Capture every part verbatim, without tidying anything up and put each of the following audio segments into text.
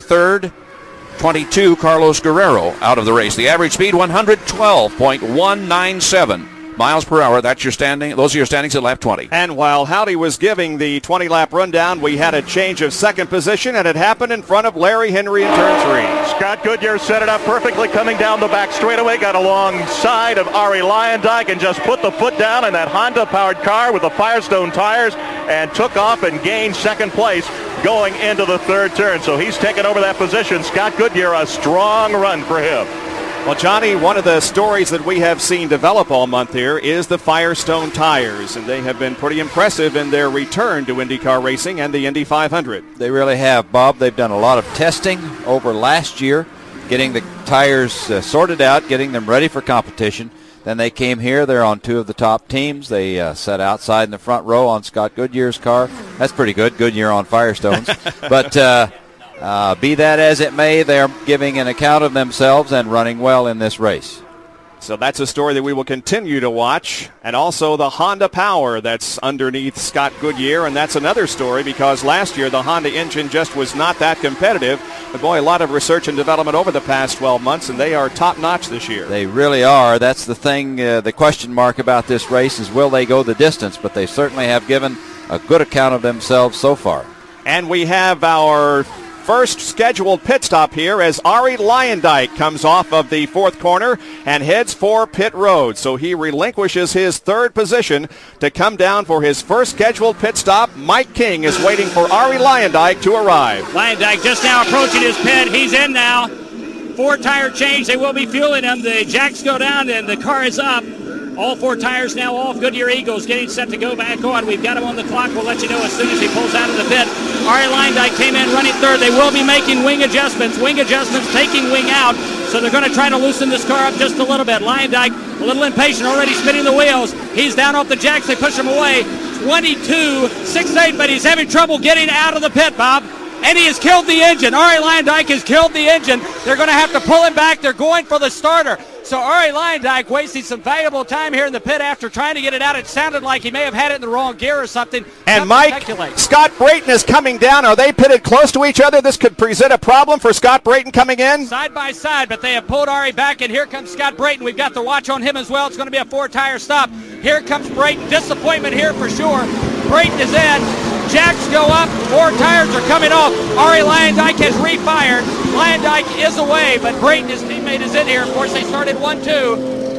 third. twenty-two, Carlos Guerrero out of the race. The average speed, one twelve point one nine seven miles per hour. That's your standing. Those are your standings at lap twenty. And while Howdy was giving the twenty-lap rundown, we had a change of second position, and it happened in front of Larry Henry in turn three. Scott Goodyear set it up perfectly coming down the back straightaway, got alongside of Ari Leyendijk and just put the foot down in that Honda-powered car with the Firestone tires and took off and gained second place going into the third turn. So he's taken over that position. Scott Goodyear, a strong run for him. Well, Johnny, one of the stories that we have seen develop all month here is the Firestone tires, and they have been pretty impressive in their return to IndyCar racing and the Indy five hundred. They really have, Bob. They've done a lot of testing over last year, getting the tires uh, sorted out, getting them ready for competition. Then they came here. They're on two of the top teams. They uh, sat outside in the front row on Scott Goodyear's car. That's pretty good, Goodyear on Firestones. but... Uh, Uh, be that as it may, they're giving an account of themselves and running well in this race. So that's a story that we will continue to watch. And also the Honda power that's underneath Scott Goodyear. And that's another story because last year the Honda engine just was not that competitive. But boy, a lot of research and development over the past twelve months, and they are top-notch this year. They really are. That's the thing, uh, the question mark about this race is will they go the distance? But they certainly have given a good account of themselves so far. And we have our first scheduled pit stop here as Ari Leyendijk comes off of the fourth corner and heads for pit road. So he relinquishes his third position to come down for his first scheduled pit stop. Mike King is waiting for Ari Leyendijk to arrive. Leyendijk just now approaching his pit. He's in now. Four tire change. They will be fueling him. The jacks go down and the car is up. All four tires now off. Goodyear Eagles getting set to go back on. We've got him on the clock. We'll let you know as soon as he pulls out of the pit. Ari Leyendijk came in running third. They will be making wing adjustments. Wing adjustments taking wing out. So they're going to try to loosen this car up just a little bit. Leyendijk a little impatient, already spinning the wheels. He's down off the jacks. They push him away. twenty-two six eight, but he's having trouble getting out of the pit, Bob. And he has killed the engine. Ari Leyendijk has killed the engine. They're going to have to pull him back. They're going for the starter. So Ari Leyendijk wasting some valuable time here in the pit after trying to get it out. It sounded like he may have had it in the wrong gear or something. And Mike, Scott Brayton is coming down. Are they pitted close to each other? This could present a problem for Scott Brayton coming in. Side by side, but they have pulled Ari back, and here comes Scott Brayton. We've got the watch on him as well. It's going to be a four-tire stop. Here comes Brayton. Disappointment here for sure. Brayton is in. Jacks go up. Four tires are coming off. Ari Leyendijk has refired. Leyendijk is away, but Brayton, his teammate, is in here. Of course, they started one two.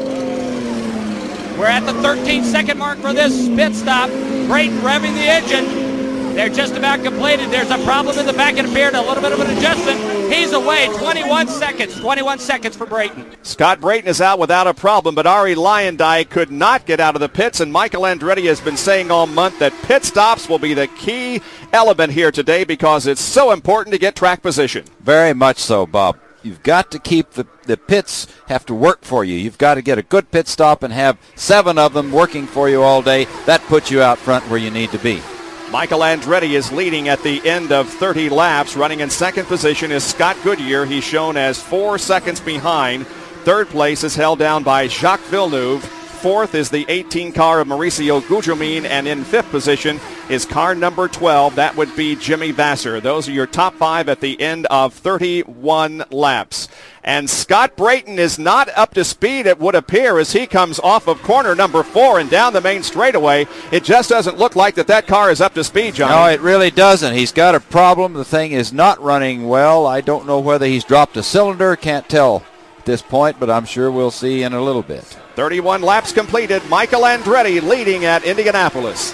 We're at the thirteen second mark for this pit stop. Brayton revving the engine. They're just about completed. There's a problem in the back and appeared a little bit of an adjustment. He's away. twenty-one seconds. twenty-one seconds for Brayton. Scott Brayton is out without a problem, but Ari Leyendijk could not get out of the pits, and Michael Andretti has been saying all month that pit stops will be the key element here today because it's so important to get track position. Very much so, Bob. You've got to keep the, the pits have to work for you. You've got to get a good pit stop and have seven of them working for you all day. That puts you out front where you need to be. Michael Andretti is leading at the end of thirty laps. Running in second position is Scott Goodyear. He's shown as four seconds behind. Third place is held down by Jacques Villeneuve. Fourth is the eighteen car of Mauricio Gugelmin, and in fifth position is car number twelve. That would be Jimmy Vasser. Those are your top five at the end of thirty-one laps. And Scott Brayton is not up to speed, it would appear, as he comes off of corner number four and down the main straightaway. It just doesn't look like that that car is up to speed, John. No, it really doesn't. He's got a problem. The thing is not running well. I don't know whether he's dropped a cylinder. Can't tell at this point, but I'm sure we'll see in a little bit. thirty-one laps completed. Michael Andretti leading at Indianapolis.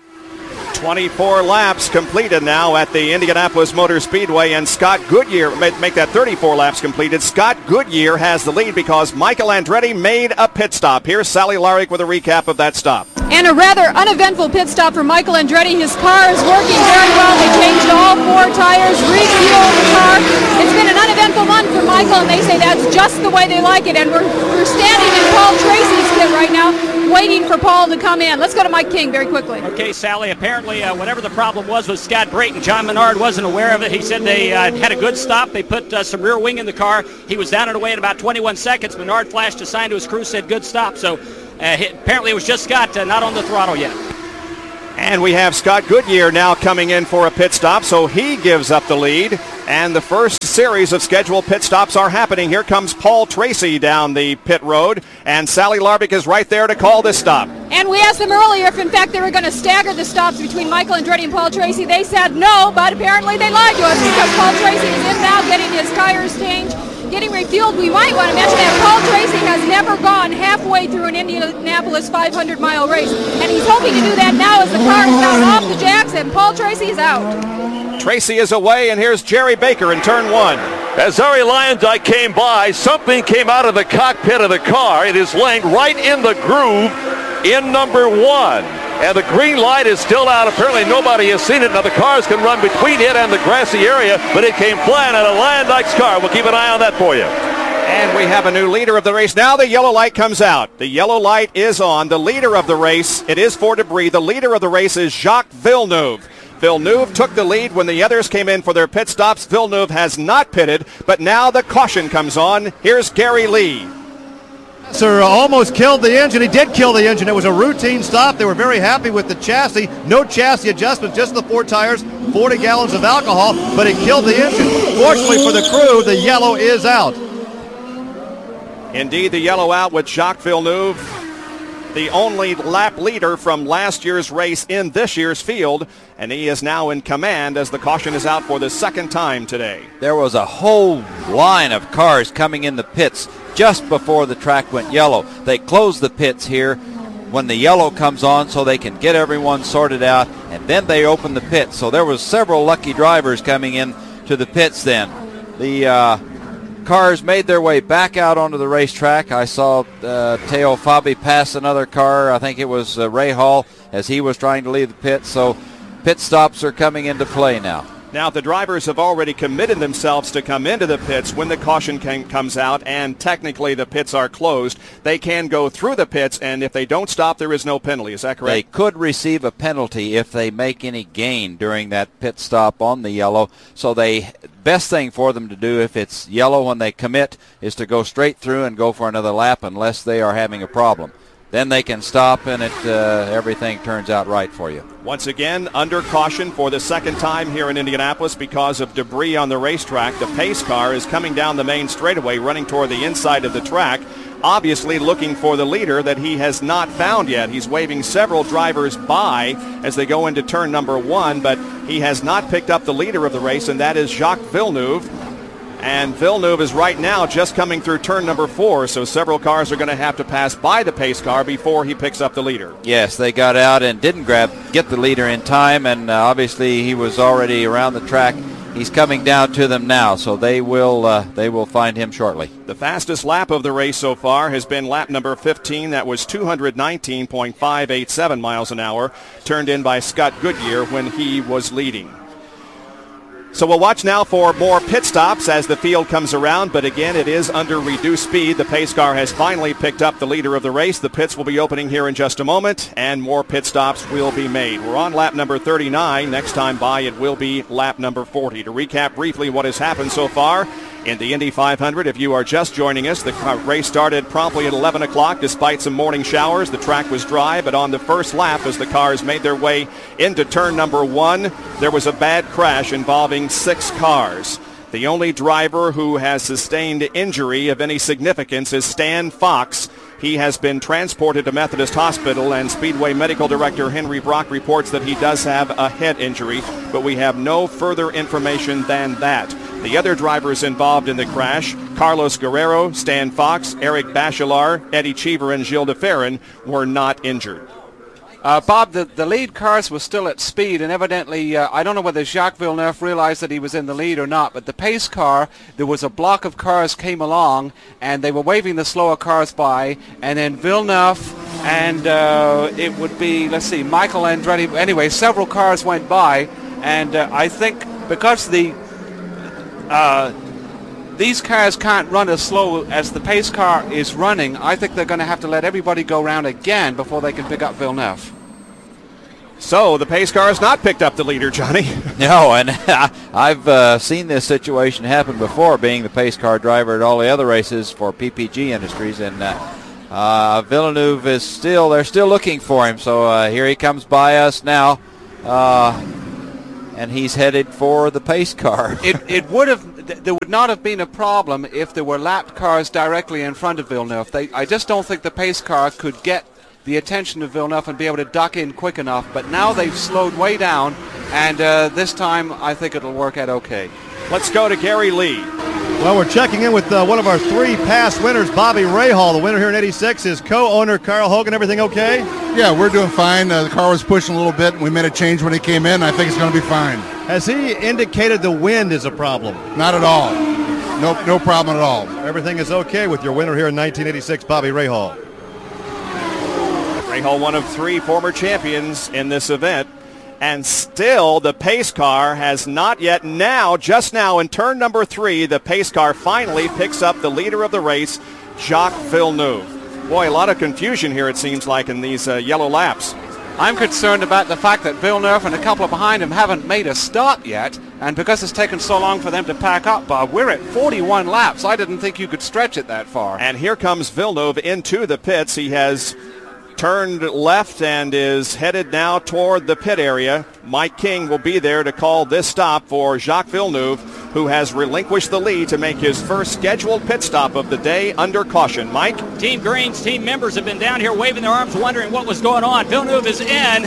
twenty-four laps completed now at the Indianapolis Motor Speedway, and Scott Goodyear, make that thirty-four laps completed. Scott Goodyear has the lead because Michael Andretti made a pit stop. Here's Sally Larick with a recap of that stop. And a rather uneventful pit stop for Michael Andretti. His car is working very well. They changed all four tires, refueled the car. It's been an uneventful month for Michael, and they say that's just the way they like it. And we're, we're standing in Paul Tracy's pit right now, waiting for Paul to come in. Let's go to Mike King very quickly. Okay, Sally, apparently uh, whatever the problem was with Scott Brayton, John Menard wasn't aware of it. He said they uh, had a good stop. They put uh, some rear wing in the car. He was down and away in about twenty-one seconds. Menard flashed a sign to his crew, said good stop. So uh, he, apparently it was just Scott uh, not on the throttle yet. And we have Scott Goodyear now coming in for a pit stop, so he gives up the lead. And the first series of scheduled pit stops are happening. Here comes Paul Tracy down the pit road, and Sally Larbick is right there to call this stop. And we asked them earlier if, in fact, they were going to stagger the stops between Michael Andretti and Paul Tracy. They said no, but apparently they lied to us because Paul Tracy is in now getting his tires changed, getting refueled. We might want to mention that Paul Tracy has never gone halfway through an Indianapolis five hundred mile race, and he's hoping to do that now as the car is now off the jacks and Paul Tracy is out. Tracy is away, and here's Jerry Baker in turn one. As Ari Lyondike came by, something came out of the cockpit of the car. It is laying right in the groove in number one. And the green light is still out. Apparently nobody has seen it. Now the cars can run between it and the grassy area, but it came flying out of Lyondike's car. We'll keep an eye on that for you. And we have a new leader of the race. Now the yellow light comes out. The yellow light is on. The leader of the race, it is for debris. The leader of the race is Jacques Villeneuve. Villeneuve took the lead when the others came in for their pit stops. Villeneuve has not pitted, but now the caution comes on. Here's Gary Lee. Sir almost killed the engine. He did kill the engine. It was a routine stop. They were very happy with the chassis. No chassis adjustment, just the four tires, forty gallons of alcohol, but it killed the engine. Fortunately for the crew, the yellow is out. Indeed, the yellow out with Jacques Villeneuve, the only lap leader from last year's race in this year's field, and he is now in command as the caution is out for the second time today. There was a whole line of cars coming in the pits just before the track went yellow. They close the pits here when the yellow comes on so they can get everyone sorted out, and then they open the pits. So there was several lucky drivers coming in to the pits then. The uh, cars made their way back out onto the racetrack. I saw uh, Teo Fabi pass another car. I think it was uh, Ray Hall as he was trying to leave the pit. So pit stops are coming into play now. Now, the drivers have already committed themselves to come into the pits when the caution can, comes out, and technically the pits are closed. They can go through the pits, and if they don't stop, there is no penalty. Is that correct? They could receive a penalty if they make any gain during that pit stop on the yellow. So the best thing for them to do if it's yellow when they commit is to go straight through and go for another lap unless they are having a problem. Then they can stop, and it uh, everything turns out right for you. Once again, under caution for the second time here in Indianapolis because of debris on the racetrack. The pace car is coming down the main straightaway, running toward the inside of the track, obviously looking for the leader that he has not found yet. He's waving several drivers by as they go into turn number one, but he has not picked up the leader of the race, and that is Jacques Villeneuve. And Villeneuve is right now just coming through turn number four, so several cars are going to have to pass by the pace car before he picks up the leader. Yes, they got out and didn't grab get the leader in time, and uh, obviously he was already around the track. He's coming down to them now, so they will uh, they will find him shortly. The fastest lap of the race so far has been lap number fifteen. That was two nineteen point five eight seven miles an hour, turned in by Scott Goodyear when he was leading. So we'll watch now for more pit stops as the field comes around, but again, it is under reduced speed. The pace car has finally picked up the leader of the race. The pits will be opening here in just a moment, and more pit stops will be made. We're on lap number thirty-nine. Next time by, it will be lap number forty. To recap briefly what has happened so far in the Indy five hundred, if you are just joining us, the race started promptly at eleven o'clock despite some morning showers. The track was dry, but on the first lap as the cars made their way into turn number one, there was a bad crash involving six cars. The only driver who has sustained injury of any significance is Stan Fox. He has been transported to Methodist Hospital, and Speedway Medical Director Henry Brock reports that he does have a head injury, but we have no further information than that. The other drivers involved in the crash, Carlos Guerrero, Stan Fox, Eric Bachelard, Eddie Cheever, and Gilles de Ferran, were not injured. Uh, Bob, the, the lead cars were still at speed, and evidently, uh, I don't know whether Jacques Villeneuve realized that he was in the lead or not, but the pace car, there was a block of cars came along, and they were waving the slower cars by, and then Villeneuve and uh, it would be, let's see, Michael Andretti, anyway, several cars went by, and uh, I think because the uh, these cars can't run as slow as the pace car is running, I think they're going to have to let everybody go around again before they can pick up Villeneuve. So the pace car has not picked up the leader, Johnny. No, and I've uh, seen this situation happen before, being the pace car driver at all the other races for P P G Industries, and uh, Uh, Villeneuve is still, they're still looking for him. So uh, here he comes by us now. Uh, and he's headed for the pace car. it, it would have, th- there would not have been a problem if there were lapped cars directly in front of Villeneuve. They, I just don't think the pace car could get the attention of Villeneuve and be able to duck in quick enough. But now they've slowed way down, and uh, this time I think it'll work out okay. Let's go to Gary Lee. Well, we're checking in with uh, one of our three past winners, Bobby Rahal, the winner here in eighty-six. His co-owner, Carl Hogan. Everything okay? Yeah, we're doing fine. Uh, the car was pushing a little bit. We made a change when he came in. I think it's going to be fine. Has he indicated the wind is a problem? Not at all. No, no problem at all. Everything is okay with your winner here in nineteen eighty-six, Bobby Rahal. Rahal, one of three former champions in this event. And still, the pace car has not yet. Now, just now, in turn number three, the pace car finally picks up the leader of the race, Jacques Villeneuve. Boy, a lot of confusion here, it seems like, in these uh, yellow laps. I'm concerned about the fact that Villeneuve and a couple behind him haven't made a stop yet, and because it's taken so long for them to pack up, Bob, we're at forty-one laps. I didn't think you could stretch it that far. And here comes Villeneuve into the pits. He has turned left and is headed now toward the pit area. Mike King will be there to call this stop for Jacques Villeneuve, who has relinquished the lead to make his first scheduled pit stop of the day under caution. Mike? Team Green's team members have been down here waving their arms, wondering what was going on. Villeneuve is in.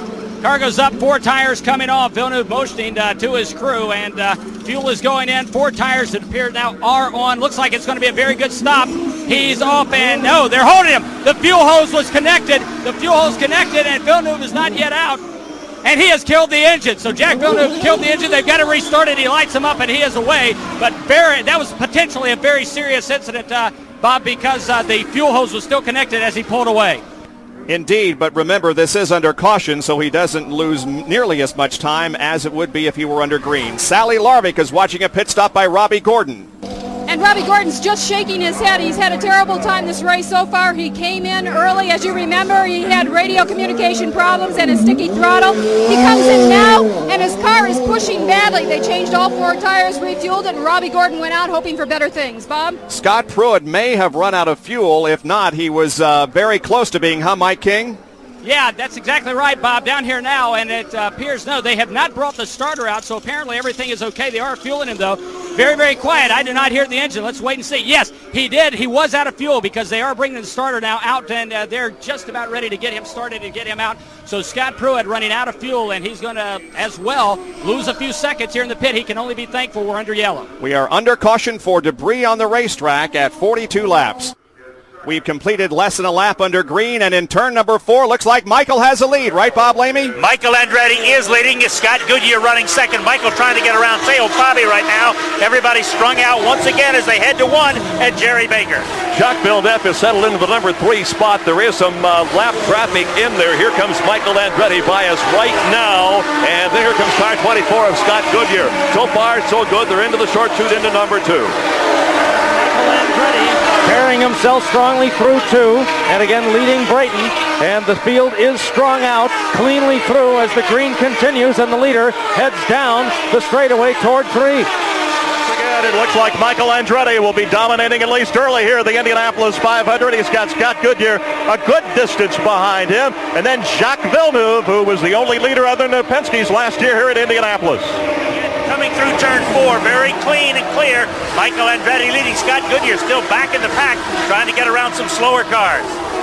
Car goes up, four tires coming off. Villeneuve motioning uh, to his crew, and uh, fuel is going in. Four tires that appear now are on. Looks like it's going to be a very good stop. He's off, and no, they're holding him. The fuel hose was connected. The fuel hose connected, and Villeneuve is not yet out. And he has killed the engine. So Jack Villeneuve killed the engine. They've got to restart it. He lights him up, and he is away. But very, that was potentially a very serious incident, uh, Bob, because uh, the fuel hose was still connected as he pulled away. Indeed, but remember, this is under caution, so he doesn't lose nearly as much time as it would be if he were under green. Sally Larvik is watching a pit stop by Robbie Gordon. And Robbie Gordon's just shaking his head. He's had a terrible time this race so far. He came in early. As you remember, he had radio communication problems and a sticky throttle. He comes in now, and his car is pushing badly. They changed all four tires, refueled it, and Robbie Gordon went out hoping for better things. Bob? Scott Pruitt may have run out of fuel. If not, he was uh, very close to being, huh, Mike King? Yeah, that's exactly right, Bob. Down here now, and it uh, appears, no, they have not brought the starter out, so apparently everything is okay. They are fueling him, though. Very, very quiet. I did not hear the engine. Let's wait and see. Yes, he did. He was out of fuel because they are bringing the starter now out, and uh, they're just about ready to get him started and get him out. So Scott Pruitt running out of fuel, and he's going to, as well, lose a few seconds here in the pit. He can only be thankful we're under yellow. We are under caution for debris on the racetrack at forty-two laps. We've completed less than a lap under green, and in turn number four, looks like Michael has a lead. Right, Bob Lamy? Michael Andretti is leading. It's Scott Goodyear running second. Michael trying to get around Theo Fabi right now. Everybody's strung out once again as they head to one, and Jerry Baker. Jacques Villeneuve is settled into the number three spot. There is some uh, lap traffic in there. Here comes Michael Andretti by us right now, and then here comes car twenty-four of Scott Goodyear. So far, so good. They're into the short chute into number two. Michael Andretti carrying himself strongly through two, and again leading Brayton, and the field is strung out cleanly through as the green continues, and the leader heads down the straightaway toward three. Again, it looks like Michael Andretti will be dominating at least early here at the Indianapolis five hundred. He's got Scott Goodyear a good distance behind him, and then Jacques Villeneuve, who was the only leader other than the Penske's last year here at Indianapolis. Coming through turn four, very clean and clear. Michael Andretti leading. Scott Goodyear still back in the pack, trying to get around some slower cars.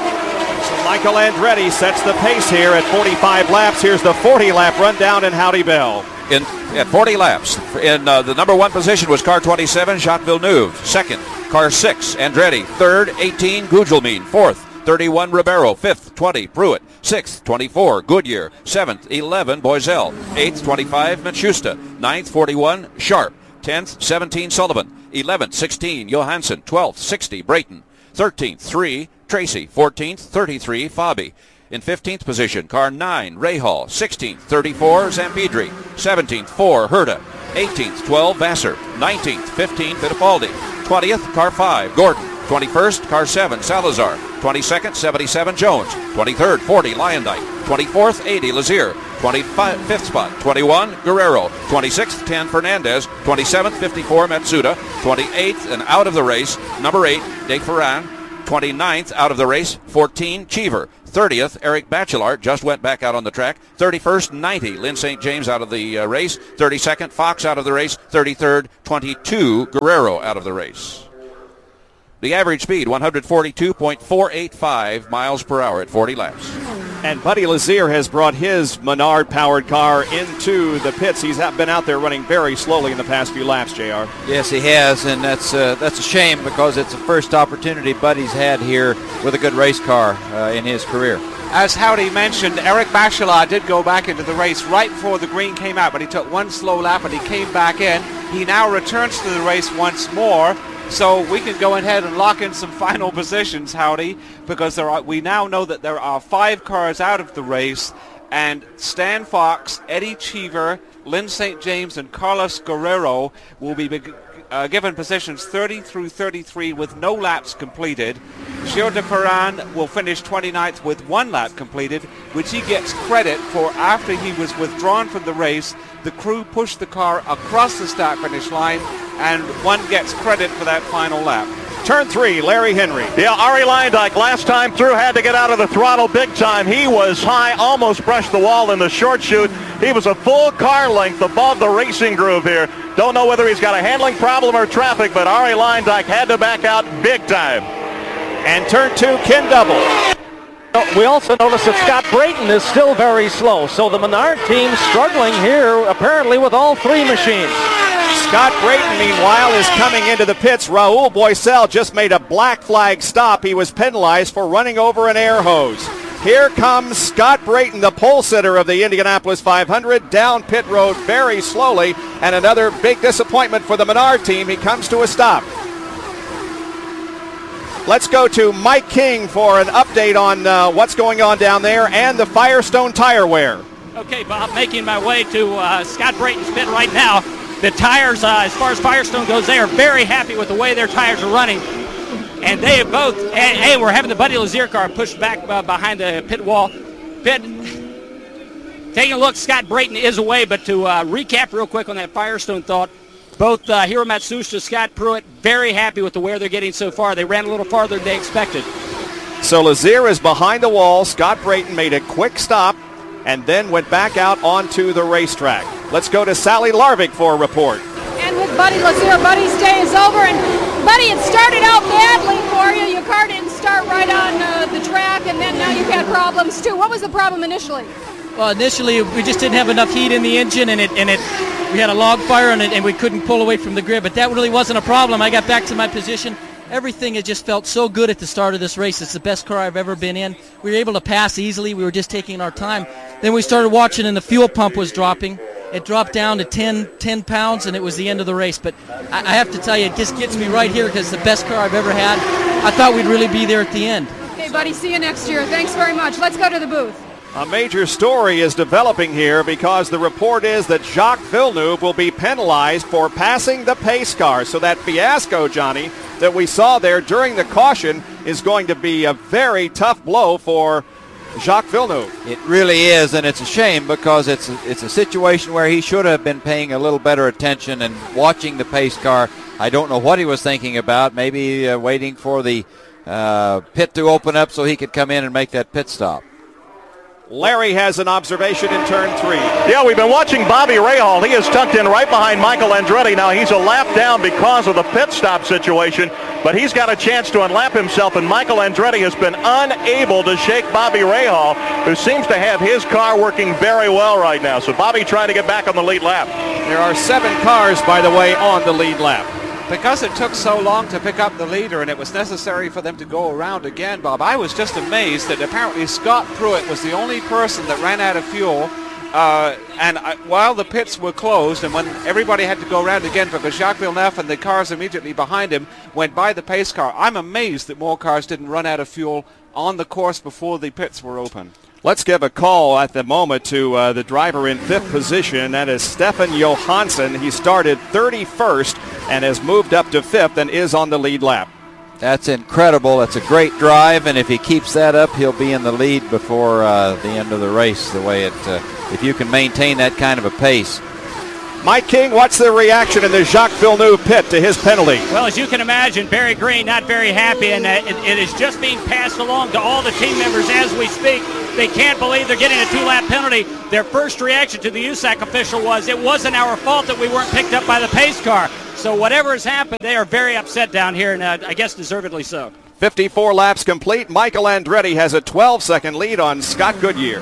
So Michael Andretti sets the pace here at forty-five laps. Here's the forty-lap rundown in Howdy Bell. In at forty laps, in uh, the number one position was car twenty-seven, Jacques Villeneuve. Second, car six, Andretti. Third, eighteen, Gugelmin. Fourth, thirty-one, Ribeiro. Fifth, twenty, Pruitt. Sixth, twenty-four, Goodyear. Seventh, eleven, Boisel. Eighth, twenty-five, Machusta. Ninth, forty-one, Sharp. Tenth, seventeen, Sullivan. Eleventh, sixteen, Johansson. Twelfth, sixty, Brayton. Thirteenth, three, Tracy. Fourteenth, thirty-three, Fabi. In fifteenth position, car nine, Rahal. sixteenth, thirty-four, Zampidri. seventeenth, four, Herta. eighteenth, twelve, Vassar. nineteenth, fifteen, Fittipaldi. twentieth, car five, Gordon. twenty-first, car seven, Salazar. twenty-second, seventy-seven, Jones. twenty-third, forty, Lyondike. twenty-fourth, eighty, Lazier. twenty-fifth spot, twenty-one, Guerrero. twenty-sixth, ten, Fernandez. twenty-seventh, fifty-four, Matsuda. twenty-eighth, and out of the race, number eight, De Ferran. twenty-ninth out of the race, fourteen, Cheever. thirtieth, Eric Bachelart just went back out on the track. thirty-first, ninety, Lynn Saint James out of the uh, race. thirty-second, Fox out of the race. thirty-third, twenty-two, Guerrero out of the race. The average speed, one forty-two point four eight five miles per hour at forty laps. And Buddy Lazier has brought his Menard-powered car into the pits. He's been out there running very slowly in the past few laps, J R. Yes, he has, and that's uh, that's a shame because it's the first opportunity Buddy's had here with a good race car uh, in his career. As Howdy mentioned, Eric Bachelard did go back into the race right before the green came out, but he took one slow lap and he came back in. He now returns to the race once more. So we can go ahead and lock in some final positions, Howdy, because there are, we now know that there are five cars out of the race, and Stan Fox, Eddie Cheever, Lynn Saint James, and Carlos Guerrero will be uh, given positions thirty through thirty-three with no laps completed. Gilles de Ferran will finish twenty-ninth with one lap completed, which he gets credit for after he was withdrawn from the race. The crew pushed the car across the start-finish line, and one gets credit for that final lap. Turn three, Larry Henry. Yeah, Ari Leyendyk last time through had to get out of the throttle big time. He was high, almost brushed the wall in the short chute. He was a full car length above the racing groove here. Don't know whether he's got a handling problem or traffic, but Ari Leyendyk had to back out big time. And turn two, Ken Double. We also notice that Scott Brayton is still very slow, so the Menard team struggling here apparently with all three machines. Scott Brayton, meanwhile, is coming into the pits. Raul Boisel just made a black flag stop. He was penalized for running over an air hose. Here comes Scott Brayton, the pole sitter of the Indianapolis five hundred, down pit road very slowly, and another big disappointment for the Menard team. He comes to a stop. Let's go to Mike King for an update on uh, what's going on down there and the Firestone tire wear. Okay, Bob, making my way to uh, Scott Brayton's pit right now. The tires, uh, as far as Firestone goes, they are very happy with the way their tires are running. And they have both, and hey, we're having the Buddy Lazier car pushed back uh, behind the pit wall. Pit, taking a look, Scott Brayton is away, but to uh, recap real quick on that Firestone thought, both uh, Hiro Matsushita, Scott Pruitt, very happy with the wear they're getting so far. They ran a little farther than they expected. So Lazier is behind the wall. Scott Brayton made a quick stop and then went back out onto the racetrack. Let's go to Sally Larvik for a report. And with Buddy Lazier, Buddy's day is over. And Buddy, it started out badly for you. Your car didn't start right on uh, the track, and then now you've had problems too. What was the problem initially? Well, initially we just didn't have enough heat in the engine, and it and it we had a log fire, and, it, and we couldn't pull away from the grid. But that really wasn't a problem. I got back to my position. Everything had just felt so good at the start of this race. It's the best car I've ever been in. We were able to pass easily. We were just taking our time. Then we started watching, and the fuel pump was dropping. It dropped down to ten, ten pounds, and it was the end of the race. But I, I have to tell you, it just gets me right here because it's the best car I've ever had. I thought we'd really be there at the end. Okay, Buddy, see you next year. Thanks very much. Let's go to the booth. A major story is developing here because the report is that Jacques Villeneuve will be penalized for passing the pace car. So that fiasco, Johnny, that we saw there during the caution is going to be a very tough blow for Jacques Villeneuve. It really is, and it's a shame because it's a, it's a situation where he should have been paying a little better attention and watching the pace car. I don't know what he was thinking about, maybe uh, waiting for the uh, pit to open up so he could come in and make that pit stop. Larry has an observation in turn three. Yeah, we've been watching Bobby Rahal. He is tucked in right behind Michael Andretti. Now he's a lap down because of the pit stop situation, but he's got a chance to unlap himself, and Michael Andretti has been unable to shake Bobby Rahal, who seems to have his car working very well right now. So Bobby trying to get back on the lead lap. There are seven cars, by the way, on the lead lap. Because it took so long to pick up the leader and it was necessary for them to go around again, Bob, I was just amazed that apparently Scott Pruitt was the only person that ran out of fuel. Uh, and I, while the pits were closed and when everybody had to go around again because Jacques Villeneuve and the cars immediately behind him went by the pace car, I'm amazed that more cars didn't run out of fuel on the course before the pits were open. Let's give a call at the moment to uh, the driver in fifth position. That is Stefan Johansson. He started thirty-first and has moved up to fifth and is on the lead lap. That's incredible. That's a great drive, and if he keeps that up, he'll be in the lead before uh, the end of the race. The way it, uh, if you can maintain that kind of a pace. Mike King, what's the reaction in the Jacques Villeneuve pit to his penalty? Well, as you can imagine, Barry Green not very happy, and uh, it, it is just being passed along to all the team members as we speak. They can't believe they're getting a two-lap penalty. Their first reaction to the U S A C official was, it wasn't our fault that we weren't picked up by the pace car. So whatever has happened, they are very upset down here, and uh, I guess deservedly so. fifty-four laps complete. Michael Andretti has a twelve-second lead on Scott Goodyear.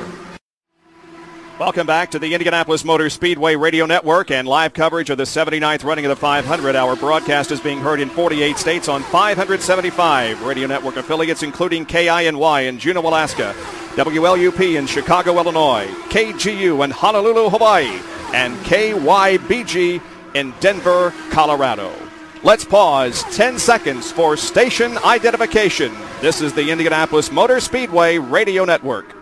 Welcome back to the Indianapolis Motor Speedway Radio Network and live coverage of the seventy-ninth running of the five hundred. Our broadcast is being heard in forty-eight states on five seventy-five Radio Network affiliates, including K I N Y in Juneau, Alaska, W L U P in Chicago, Illinois, K G U in Honolulu, Hawaii, and K Y B G in Denver, Colorado. Let's pause ten seconds for station identification. This is the Indianapolis Motor Speedway Radio Network.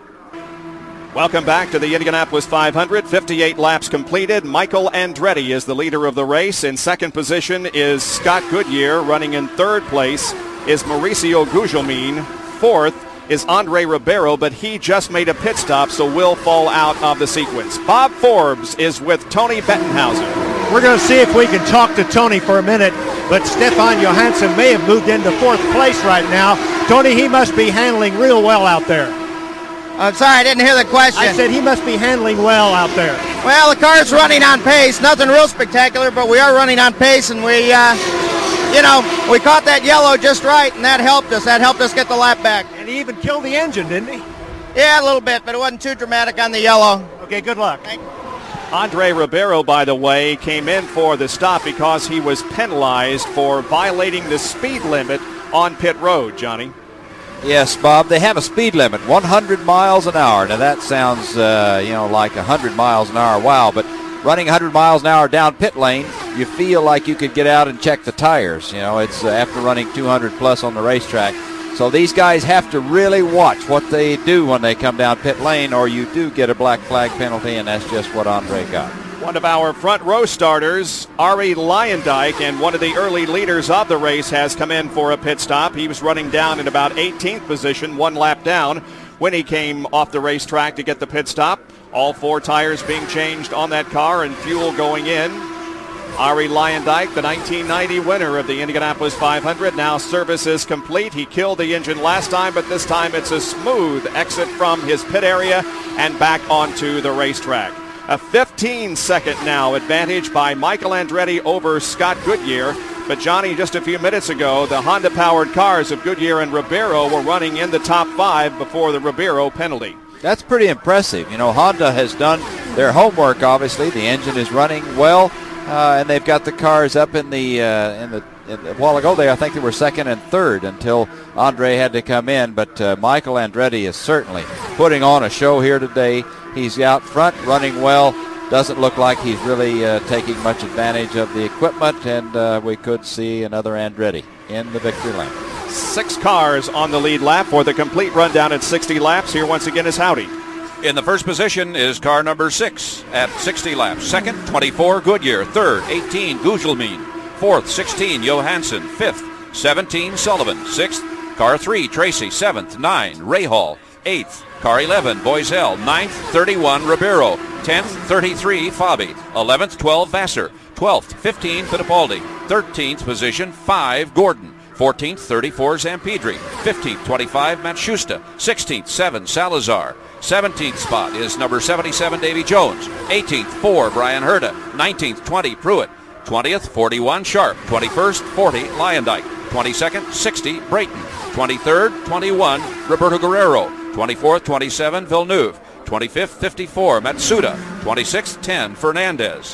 Welcome back to the Indianapolis five hundred. fifty-eight laps completed. Michael Andretti is the leader of the race. In second position is Scott Goodyear. Running in third place is Mauricio Gugelmin. Fourth is Andre Ribeiro, but he just made a pit stop, so will fall out of the sequence. Bob Forbes is with Tony Bettenhausen. We're going to see if we can talk to Tony for a minute, but Stefan Johansson may have moved into fourth place right now. Tony, he must be handling real well out there. I'm sorry, I didn't hear the question. I said he must be handling well out there. Well, the car's running on pace. Nothing real spectacular, but we are running on pace, and we, uh, you know, we caught that yellow just right, and that helped us. That helped us get the lap back. And he even killed the engine, didn't he? Yeah, a little bit, but it wasn't too dramatic on the yellow. Okay, good luck. Thank you. Andre Ribeiro, by the way, came in for the stop because he was penalized for violating the speed limit on pit road, Johnny. Yes, Bob, they have a speed limit, one hundred miles an hour. Now that sounds, uh, you know, like one hundred miles an hour. Wow, but running one hundred miles an hour down pit lane, you feel like you could get out and check the tires. You know, it's uh, after running two hundred plus on the racetrack. So these guys have to really watch what they do when they come down pit lane, or you do get a black flag penalty, and that's just what Andre got. One of our front row starters, Arie Luyendyk, and one of the early leaders of the race, has come in for a pit stop. He was running down in about eighteenth position, one lap down, when he came off the racetrack to get the pit stop. All four tires being changed on that car and fuel going in. Arie Luyendyk, the nineteen ninety winner of the Indianapolis five hundred. Now service is complete. He killed the engine last time, but this time it's a smooth exit from his pit area and back onto the racetrack. A fifteen-second now advantage by Michael Andretti over Scott Goodyear. But, Johnny, just a few minutes ago, the Honda-powered cars of Goodyear and Ribeiro were running in the top five before the Ribeiro penalty. That's pretty impressive. You know, Honda has done their homework, obviously. The engine is running well, uh, and they've got the cars up in the, uh, in the in, a while ago, they I think they were second and third until Andre had to come in. But uh, Michael Andretti is certainly putting on a show here today. He's out front, running well. Doesn't look like he's really uh, taking much advantage of the equipment, and uh, we could see another Andretti in the victory lap. Six cars on the lead lap for the complete rundown at sixty laps. Here once again is Howdy. In the first position is car number six at sixty laps. Second, twenty-four, Goodyear. Third, eighteen, Gugelmin. Fourth, sixteen, Johansson. Fifth, seventeen, Sullivan. Sixth, car three, Tracy. Seventh, nine, Rahal. Eighth, car eleven, Boisel. Ninth, thirty-one, Ribeiro. Tenth, thirty-three, Fabi. Eleventh, twelve, Vassar. Twelfth, fifteen, Fittipaldi. Thirteenth position, five, Gordon. Fourteenth, thirty-four, Zampedri. Fifteenth, twenty-five, Matshusta. Sixteenth, seven, Salazar. Seventeenth spot is number seventy-seven, Davy Jones. Eighteenth, four, Brian Herta. Nineteenth, twenty, Pruitt. Twentieth, forty-one, Sharp. Twenty-first, forty, Luyendyk. Twenty-second, sixty, Brayton. Twenty-third, twenty-one, Roberto Guerrero. Twenty-fourth, twenty-seven, Villeneuve. Twenty-fifth, fifty-four, Matsuda. Twenty-sixth, ten, Fernandez.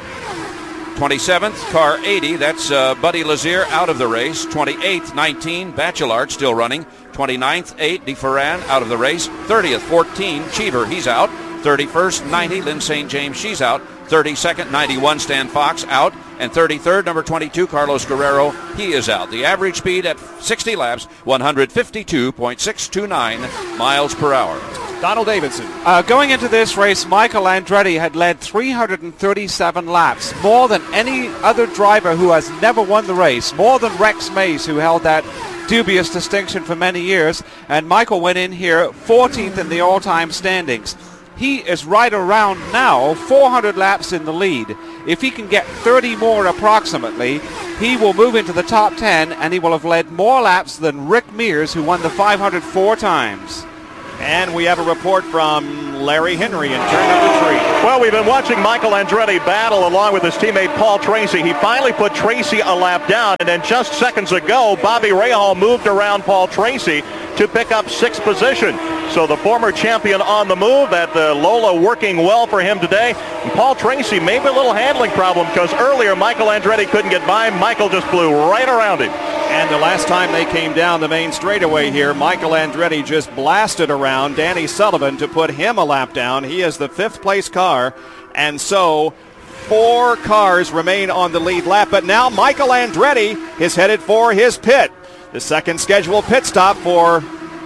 twenty-seventh, car eighty, that's uh, Buddy Lazier out of the race. twenty-eighth, nineteen, Bachelard still running. twenty-ninth, eight, DeFerran out of the race. thirtieth, fourteen, Cheever, he's out. thirty-first, ninety, Lynn Saint James, she's out. thirty-second, ninety-one, Stan Fox out. And thirty-third, number twenty-two, Carlos Guerrero, he is out. The average speed at sixty laps, one fifty-two point six two nine miles per hour. Donald Davidson. Uh, going into this race, Michael Andretti had led three hundred thirty-seven laps, more than any other driver who has never won the race, more than Rex Mays, who held that dubious distinction for many years. And Michael went in here fourteenth in the all-time standings. He is right around now four hundred laps in the lead. If he can get thirty more approximately, he will move into the top ten, and he will have led more laps than Rick Mears, who won the five hundred four times. And we have a report from Larry Henry in turn number three. Well, we've been watching Michael Andretti battle along with his teammate Paul Tracy. He finally put Tracy a lap down, and then just seconds ago, Bobby Rahal moved around Paul Tracy to pick up sixth position. So the former champion on the move, that the Lola working well for him today. And Paul Tracy, maybe a little handling problem, because earlier Michael Andretti couldn't get by. Michael just flew right around him. And the last time they came down the main straightaway here, Michael Andretti just blasted around Danny Sullivan to put him a lap down. He is the fifth place car, and so four cars remain on the lead lap. But now Michael Andretti is headed for his pit. The second scheduled pit stop for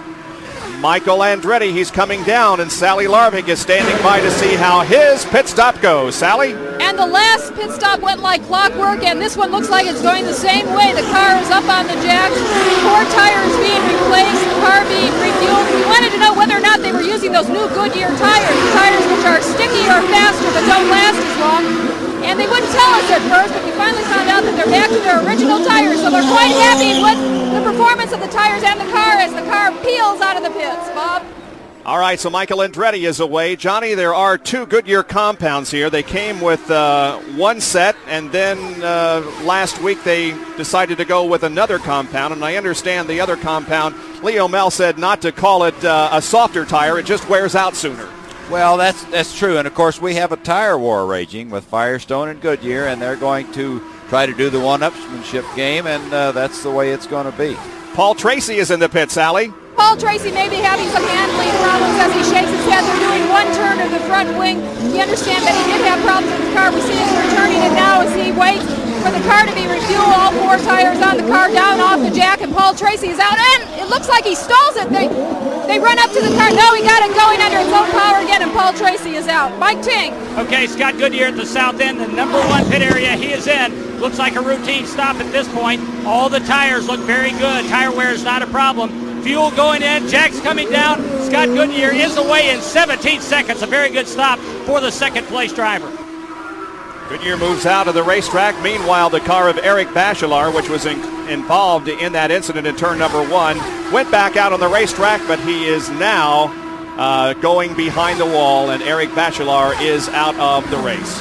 Michael Andretti. He's coming down, and Sally Larvik is standing by to see how his pit stop goes. Sally? And the last pit stop went like clockwork, and this one looks like it's going the same way. The car is up on the jacks, four tires being replaced, the car being refueled. We wanted to know whether or not they were using those new Goodyear tires, tires which are sticky or faster but don't last as long. And they wouldn't tell us at first, but we finally found out that they're back to their original tires, so they're quite happy with the performance of the tires and the car as the car peels out of the pits. Bob? All right, so Michael Andretti is away. Johnny, there are two Goodyear compounds here. They came with uh, one set, and then uh, last week they decided to go with another compound, and I understand the other compound, Leo Mel said not to call it uh, a softer tire. It just wears out sooner. Well, that's that's true, and of course we have a tire war raging with Firestone and Goodyear, and they're going to try to do the one-upsmanship game, and uh, that's the way it's going to be. Paul Tracy is in the pit, Sally. Paul Tracy may be having some handling problems as he shakes his head. They're doing one turn of the front wing. We understand that he did have problems with the car. We see him returning it now as he waits for the car to be refueled. All four tires on the car down off the jack, and Paul Tracy is out. And it looks like he stalls it. They they run up to the car. No, he got it going under his own power again, and Paul Tracy is out. Mike Ting. Okay, Scott Goodyear at the south end, the number one pit area he is in. Looks like a routine stop at this point. All the tires look very good. Tire wear is not a problem. Fuel going in, Jack's coming down. Scott Goodyear is away in seventeen seconds. A very good stop for the second place driver. Goodyear moves out of the racetrack. Meanwhile, the car of Eric Bachelard, which was in, involved in that incident in turn number one, went back out on the racetrack, but he is now uh, going behind the wall, and Eric Bachelard is out of the race.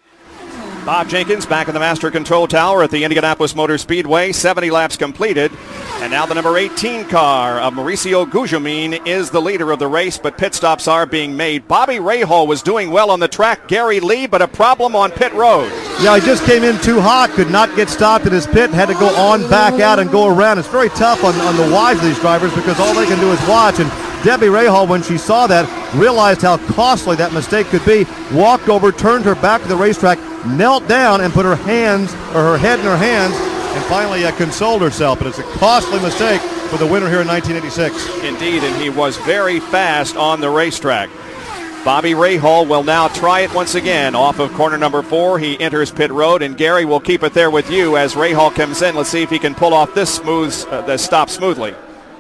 Bob Jenkins back in the master control tower at the Indianapolis Motor Speedway. seventy laps completed. And now the number eighteen car of Mauricio Gugelmin is the leader of the race, but pit stops are being made. Bobby Rahal was doing well on the track. Gary Lee, but a problem on pit road. Yeah, he just came in too hot, could not get stopped at his pit, had to go on back out and go around. It's very tough on, on the wives of these drivers because all they can do is watch. And Debbie Rahal, when she saw that, realized how costly that mistake could be, walked over, turned her back to the racetrack, knelt down and put her hands, or her head in her hands, and finally uh, consoled herself. But it's a costly mistake for the winner here in nineteen eighty-six. Indeed, and he was very fast on the racetrack. Bobby Rahal will now try it once again off of corner number four. He enters pit road, and Gary will keep it there with you as Rahal comes in. Let's see if he can pull off this smooth, uh, this stop smoothly.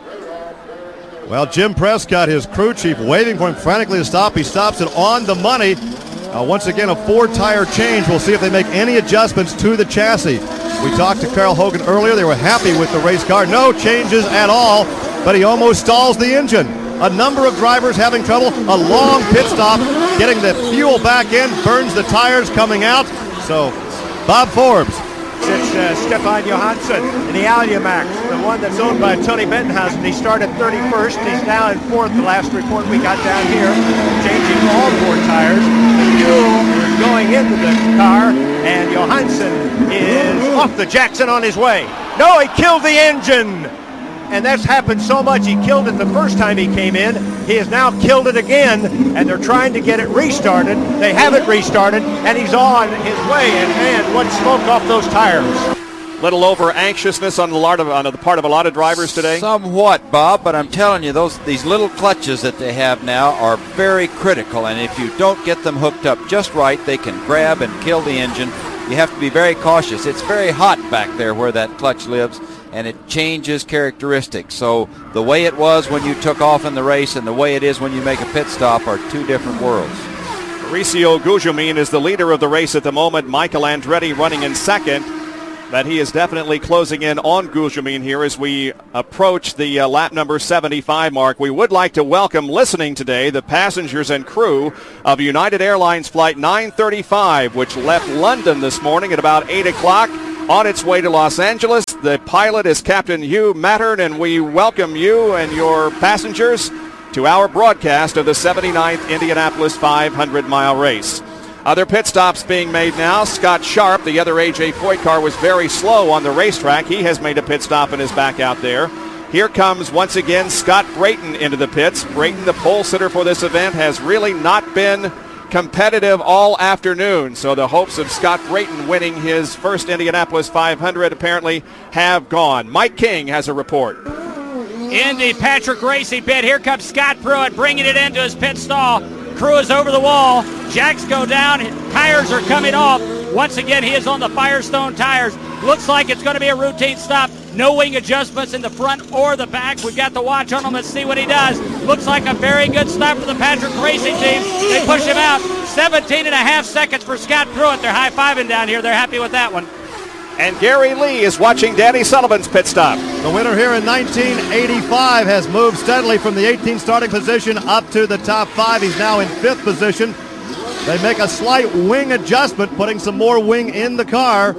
Well, Jim Prescott, his crew chief, waiting for him frantically to stop. He stops it on the money. Uh, once again, a four-tire change. We'll see if they make any adjustments to the chassis. We talked to Carl Hogan earlier. They were happy with the race car. No changes at all, but he almost stalls the engine. A number of drivers having trouble. A long pit stop, getting the fuel back in, burns the tires coming out. So, Bob Forbes. It's uh, Stefan Johansson in the Alumax, the one that's owned by Tony Bettenhausen. He started thirty-first. He's now in fourth, the last report we got down here, changing all four tires. The fuel is going into the car, and Johansson is off the Jackson on his way. No, he killed the engine! And that's happened so much. He killed it the first time he came in. He has now killed it again, and they're trying to get it restarted. They have it restarted, and he's on his way. And man, what smoke off those tires. Little over anxiousness on the, lot of, on the part of a lot of drivers today. Somewhat, Bob, but I'm telling you, those these little clutches that they have now are very critical, and if you don't get them hooked up just right, they can grab and kill the engine. You have to be very cautious. It's very hot back there where that clutch lives, and it changes characteristics. So the way it was when you took off in the race and the way it is when you make a pit stop are two different worlds. Mauricio Gugelmin is the leader of the race at the moment. Michael Andretti running in second. But he is definitely closing in on Gugelmin here as we approach the uh, lap number seventy-five mark. We would like to welcome listening today the passengers and crew of United Airlines Flight nine thirty-five, which left London this morning at about eight o'clock on its way to Los Angeles. The pilot is Captain Hugh Mattern, and we welcome you and your passengers to our broadcast of the seventy-ninth Indianapolis five hundred mile race. Other pit stops being made now. Scott Sharp, the other A J Foyt car, was very slow on the racetrack. He has made a pit stop and is back out there. Here comes once again Scott Brayton into the pits. Brayton, the pole sitter for this event, has really not been competitive all afternoon. So the hopes of Scott Brayton winning his first Indianapolis five hundred apparently have gone. Mike King has a report. In the Patrick Racing pit, here comes Scott Pruitt bringing it into his pit stall. Crew is over the wall. Jacks go down. Tires are coming off. Once again, he is on the Firestone tires. Looks like it's going to be a routine stop. No wing adjustments in the front or the back. We've got the watch on him. Let's see what he does. Looks like a very good stop for the Patrick Racing team. They push him out. seventeen and a half seconds for Scott Pruitt. They're high-fiving down here. They're happy with that one. And Gary Lee is watching Danny Sullivan's pit stop. The winner here in nineteen eighty-five has moved steadily from the eighteenth starting position up to the top five. He's now in fifth position. They make a slight wing adjustment, putting some more wing in the car.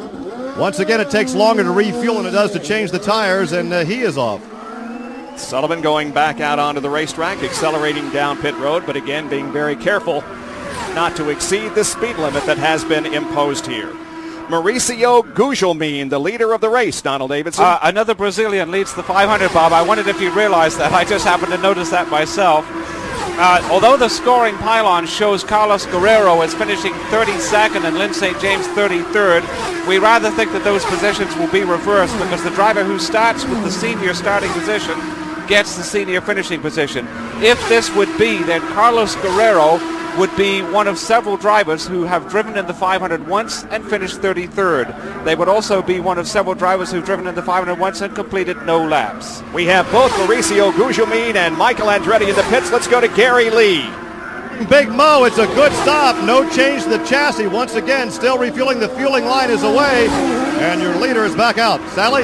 Once again, it takes longer to refuel than it does to change the tires, and uh, he is off. Sullivan going back out onto the racetrack, accelerating down pit road, but again being very careful not to exceed the speed limit that has been imposed here. Mauricio Gugelmin, the leader of the race, Donald Davidson. Uh, another Brazilian leads the five hundred, Bob. I wondered if you realized that. I just happened to notice that myself. Uh, although the scoring pylon shows Carlos Guerrero as finishing thirty-second and Lynn Saint James thirty-third, we rather think that those positions will be reversed because the driver who starts with the senior starting position gets the senior finishing position. If this would be, then Carlos Guerrero would be one of several drivers who have driven in the five hundred once and finished thirty-third. They would also be one of several drivers who've driven in the five hundred once and completed no laps. We have both Mauricio Gugelmin and Michael Andretti in the pits. Let's go to Gary Lee. Big Mo, it's a good stop. No change to the chassis. Once again, still refueling. The fueling line is away, and your leader is back out. Sally?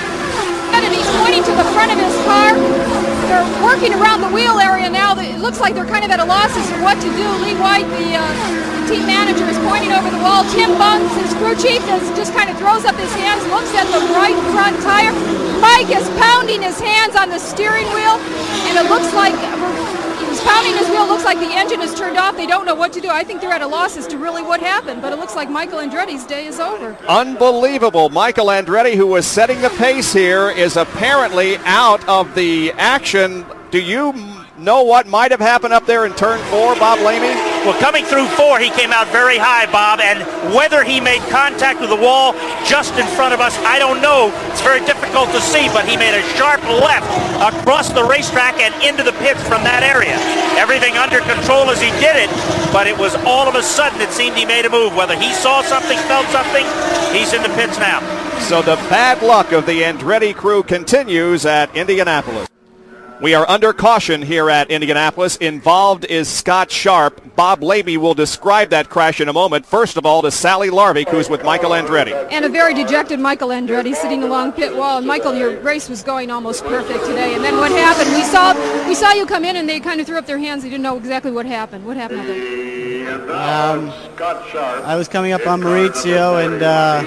And he's pointing to the front of his car. They're working around the wheel area now. It looks like they're kind of at a loss as to what to do. Lee White, the uh, team manager, is pointing over the wall. Tim Bunce, his crew chief, is, just kind of throws up his hands, looks at the right front tire. Mike is pounding his hands on the steering wheel, and it looks like he's pounding his wheel. Looks like the engine is turned off. They don't know what to do. I think they're at a loss as to really what happened, but it looks like Michael Andretti's day is over. Unbelievable. Michael Andretti, who was setting the pace here, is apparently out of the action. Do you know what might have happened up there in turn four, Bob Lamey? Well, coming through four, he came out very high, Bob, and whether he made contact with the wall just in front of us, I don't know. It's very difficult to see, but he made a sharp left across the racetrack and into the pits from that area. Everything under control as he did it, but it was all of a sudden it seemed he made a move. Whether he saw something, felt something, he's in the pits now. So the bad luck of the Andretti crew continues at Indianapolis. We are under caution here at Indianapolis. Involved is Scott Sharp. Bob Lamey will describe that crash in a moment. First of all, to Sally Larvik, who's with Michael Andretti. And a very dejected Michael Andretti sitting along pit wall. And Michael, your race was going almost perfect today. And then what happened? We saw we saw you come in, and they kind of threw up their hands. They didn't know exactly what happened. What happened out there? Um, I was coming up on Maurizio, and uh,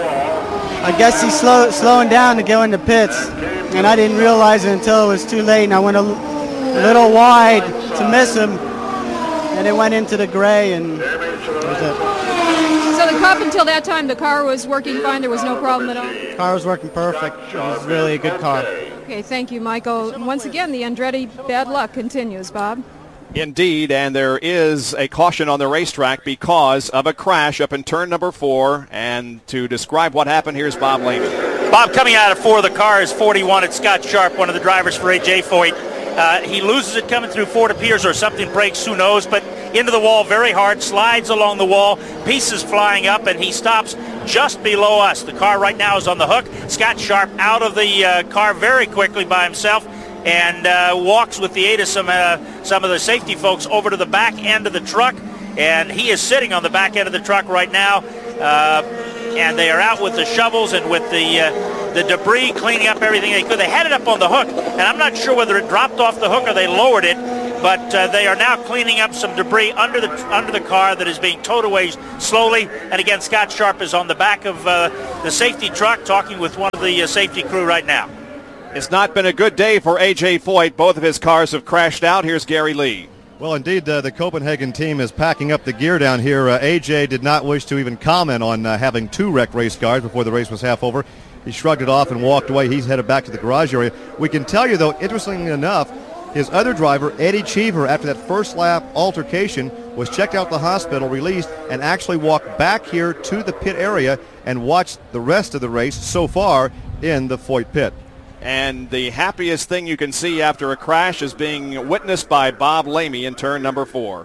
I guess he's slow, slowing down to go into pits. And I didn't realize it until it was too late, and I went a, a little wide to miss him, and it went into the gray, and that was it. So the, up until that time, the car was working fine. There was no problem at all? The car was working perfect. It was really a good car. Okay, thank you, Michael. Once again, the Andretti bad luck continues, Bob. Indeed, and there is a caution on the racetrack because of a crash up in turn number four. And to describe what happened, here's Bob Lamey. Bob, coming out of four, the car is forty-one. It's Scott Sharp, one of the drivers for A J Foyt. Uh, he loses it coming through Fort Pierce, or something breaks, who knows, but into the wall very hard, slides along the wall, pieces flying up, and he stops just below us. The car right now is on the hook. Scott Sharp out of the uh, car very quickly by himself, and uh, walks with the aid of some, uh, some of the safety folks over to the back end of the truck. and he is sitting on the back end of the truck right now. Uh, and they are out with the shovels and with the uh, the debris, cleaning up everything they could. They had it up on the hook, and I'm not sure whether it dropped off the hook or they lowered it, but uh, they are now cleaning up some debris under the under the car that is being towed away slowly. And again, Scott Sharp is on the back of uh, the safety truck talking with one of the uh, safety crew right now. It's not been a good day for A J Foyt. Both of his cars have crashed out. Here's Gary Lee. Well, indeed, uh, the Copenhagen team is packing up the gear down here. Uh, A J did not wish to even comment on uh, having two wrecked race cars before the race was half over. He shrugged it off and walked away. He's headed back to the garage area. We can tell you, though, interestingly enough, his other driver, Eddie Cheever, after that first lap altercation, was checked out at the hospital, released, and actually walked back here to the pit area and watched the rest of the race so far in the Foyt pit. And the happiest thing you can see after a crash is being witnessed by Bob Lamey in turn number four.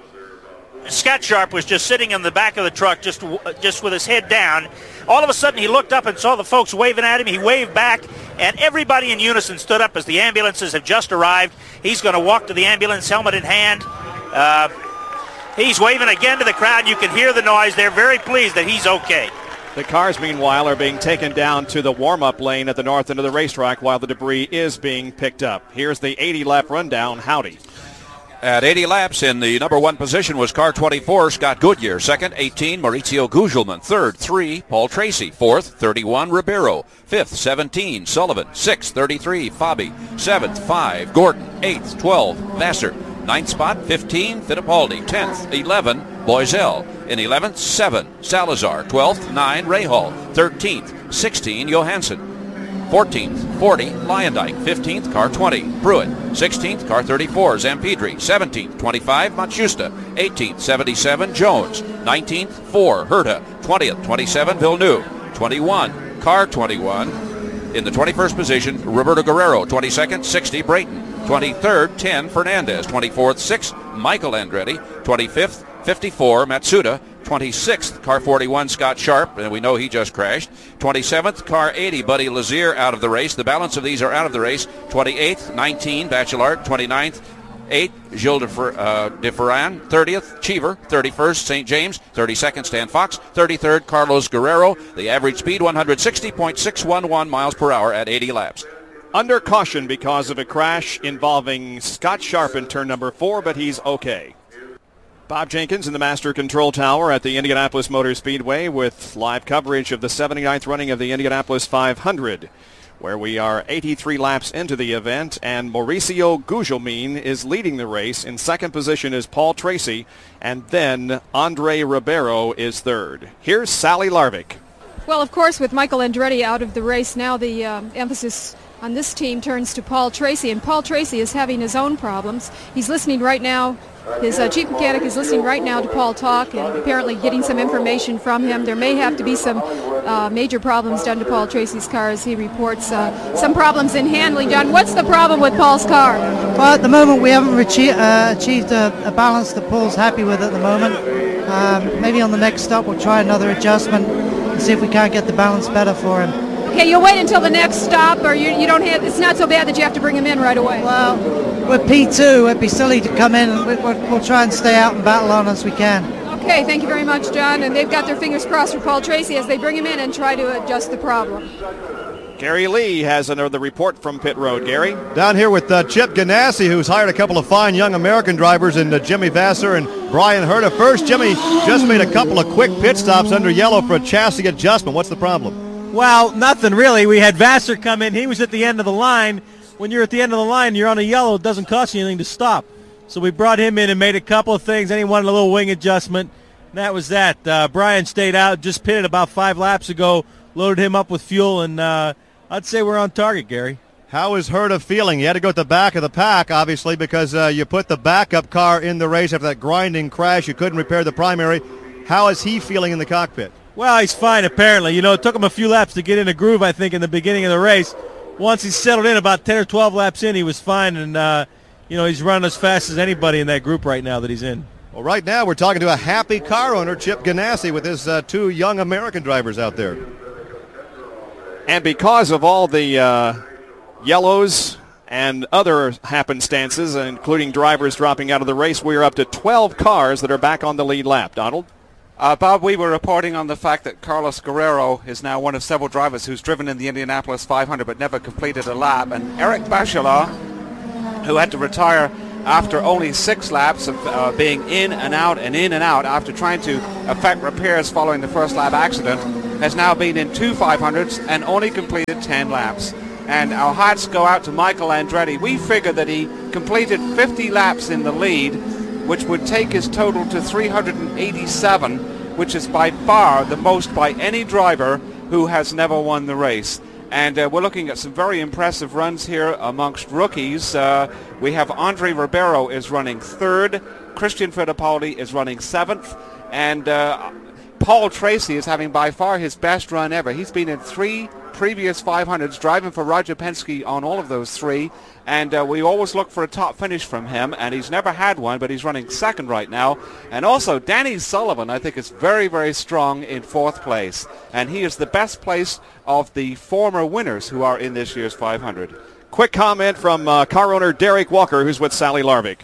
Scott Sharp was just sitting in the back of the truck, just just with his head down. All of a sudden, he looked up and saw the folks waving at him. He waved back, and everybody in unison stood up as the ambulances have just arrived. He's going to walk to the ambulance, helmet in hand. Uh, he's waving again to the crowd. You can hear the noise. They're very pleased that he's okay. The cars, meanwhile, are being taken down to the warm-up lane at the north end of the racetrack while the debris is being picked up. Here's the eighty-lap rundown. Howdy. At eighty laps, in the number one position was car twenty-four, Scott Goodyear. Second, eighteen, Maurizio Gugelman. Third, three, Paul Tracy. Fourth, thirty-one, Ribeiro. Fifth, seventeen, Sullivan. Sixth, thirty-three, Fabi. Seventh, five, Gordon. Eighth, twelve, Vassar. Ninth spot, fifteen, Fittipaldi. Tenth, eleven, Boisel. In eleventh, seven, Salazar. Twelfth, nine, Rahal. Thirteenth, sixteen, Johansson. fourteenth, forty, Lyondike. fifteenth, car twenty, Pruitt. sixteenth, car thirty-four, Zampidri. seventeenth, twenty-five, Matsushita. eighteenth, seventy-seven, Jones. nineteenth, four, Herta. twentieth, twenty-seven, Villeneuve. twenty-one, car twenty-one. In the twenty-first position, Roberto Guerrero. twenty-second, sixty, Brayton. twenty-third, ten, Fernandez. twenty-fourth, six, Michael Andretti. twenty-fifth, fifty-four, Matsuda. twenty-sixth, car forty-one, Scott Sharp, and we know he just crashed. twenty-seventh, car eighty, Buddy Lazier, out of the race. The balance of these are out of the race. twenty-eighth, nineteen, Bachelard. twenty-ninth, eight, Gilles de, Fer, uh, de Ferran. thirtieth, Cheever. thirty-first, Saint James. thirty-second, Stan Fox. thirty-third, Carlos Guerrero. The average speed, one sixty point six one one miles per hour at eighty laps. Under caution because of a crash involving Scott Sharp in turn number four, but he's okay. Bob Jenkins in the Master Control Tower at the Indianapolis Motor Speedway with live coverage of the seventy-ninth running of the Indianapolis five hundred, where we are eighty-three laps into the event, and Mauricio Gugelmin is leading the race. In second position is Paul Tracy, and then Andre Ribeiro is third. Here's Sally Larvick. Well, of course, with Michael Andretti out of the race, now the um, emphasis on this team turns to Paul Tracy, and Paul Tracy is having his own problems. He's listening right now. His uh, chief mechanic is listening right now to Paul talk and apparently getting some information from him. There may have to be some uh, major problems done to Paul Tracy's car as he reports uh, some problems in handling. John, what's the problem with Paul's car? Well, at the moment we haven't achieved, uh, achieved a, a balance that Paul's happy with at the moment. Um, maybe on the next stop we'll try another adjustment and see if we can't get the balance better for him. Okay, you'll wait until the next stop, or you, you don't have, it's not so bad that you have to bring him in right away. Well, we're P two. It'd be silly to come in, and we, we'll, we'll try and stay out and battle on as we can. Okay, thank you very much, John. And they've got their fingers crossed for Paul Tracy as they bring him in and try to adjust the problem. Gary Lee has another report from pit road. Gary? Down here with uh, Chip Ganassi, who's hired a couple of fine young American drivers in uh, Jimmy Vassar and Brian Herta. First, Jimmy just made a couple of quick pit stops under yellow for a chassis adjustment. What's the problem? Well, nothing really. We had Vassar come in. He was at the end of the line. When you're at the end of the line, you're on a yellow. It doesn't cost you anything to stop. So we brought him in and made a couple of things. Then he wanted a little wing adjustment. And that was that. Uh, Brian stayed out, just pitted about five laps ago, loaded him up with fuel, and uh, I'd say we're on target, Gary. How is Herta feeling? You had to go at the back of the pack, obviously, because uh, you put the backup car in the race after that grinding crash. You couldn't repair the primary. How is he feeling in the cockpit? Well, he's fine, apparently. You know, it took him a few laps to get in a groove, I think, in the beginning of the race. Once he settled in, about ten or twelve laps in, he was fine, and, uh, you know, he's running as fast as anybody in that group right now that he's in. Well, right now we're talking to a happy car owner, Chip Ganassi, with his uh, two young American drivers out there. And because of all the uh, yellows and other happenstances, including drivers dropping out of the race, we are up to twelve cars that are back on the lead lap. Donald? Uh, Bob, we were reporting on the fact that Carlos Guerrero is now one of several drivers who's driven in the Indianapolis five hundred but never completed a lap. And Eric Bachelot, who had to retire after only six laps of uh, being in and out and in and out after trying to effect repairs following the first lap accident, has now been in two five hundreds and only completed ten laps. And our hearts go out to Michael Andretti. We figure that he completed fifty laps in the lead, which would take his total to three hundred eighty-seven, which is by far the most by any driver who has never won the race. And uh, we're looking at some very impressive runs here amongst rookies. Uh, we have Andre Ribeiro is running third, Christian Fittipaldi is running seventh, and uh, Paul Tracy is having by far his best run ever. He's been in three previous five hundreds, driving for Roger Penske on all of those three, and uh, we always look for a top finish from him, and he's never had one, but he's running second right now. And also Danny Sullivan, I think, is very, very strong in fourth place, and he is the best place of the former winners who are in this year's five hundred. Quick comment from uh, car owner Derek Walker, who's with Sally Larvik.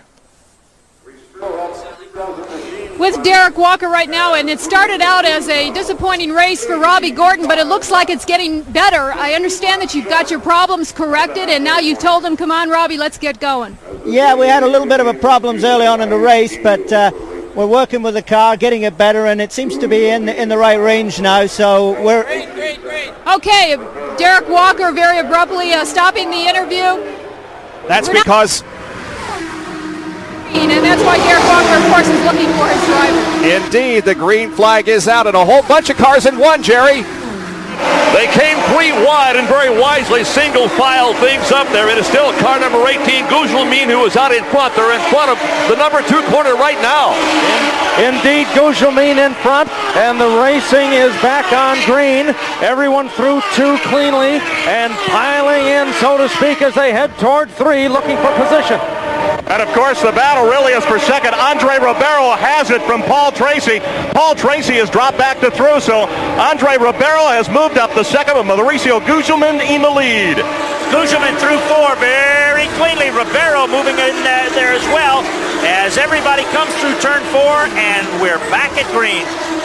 With Derek Walker right now, and it started out as a disappointing race for Robbie Gordon, but it looks like it's getting better. I understand that you've got your problems corrected, and now you've told him, come on, Robbie, let's get going. Yeah, we had a little bit of a problems early on in the race, but uh, we're working with the car, getting it better, and it seems to be in in the right range now, so we're... Great, great, great. Okay, Derek Walker very abruptly uh, stopping the interview. That's We're because... And that's why Derek Walker, of course, is looking for his driver. Indeed, the green flag is out, and a whole bunch of cars in one, Jerry. They came three wide and very wisely single file things up there. It is still car number eighteen, Gugelmin, who is out in front. They're in front of the number two corner right now. Indeed, Gugelmin in front, and the racing is back on green. Everyone through two cleanly and piling in, so to speak, as they head toward three, looking for position. And of course, the battle really is for second. Andre Ribeiro has it from Paul Tracy. Paul Tracy has dropped back to through, so Andre Ribeiro has moved up the second with Mauricio Gugelmin in the lead. Gugelmin through four very cleanly. Ribeiro moving in uh, there as well as everybody comes through turn four, and we're back at green.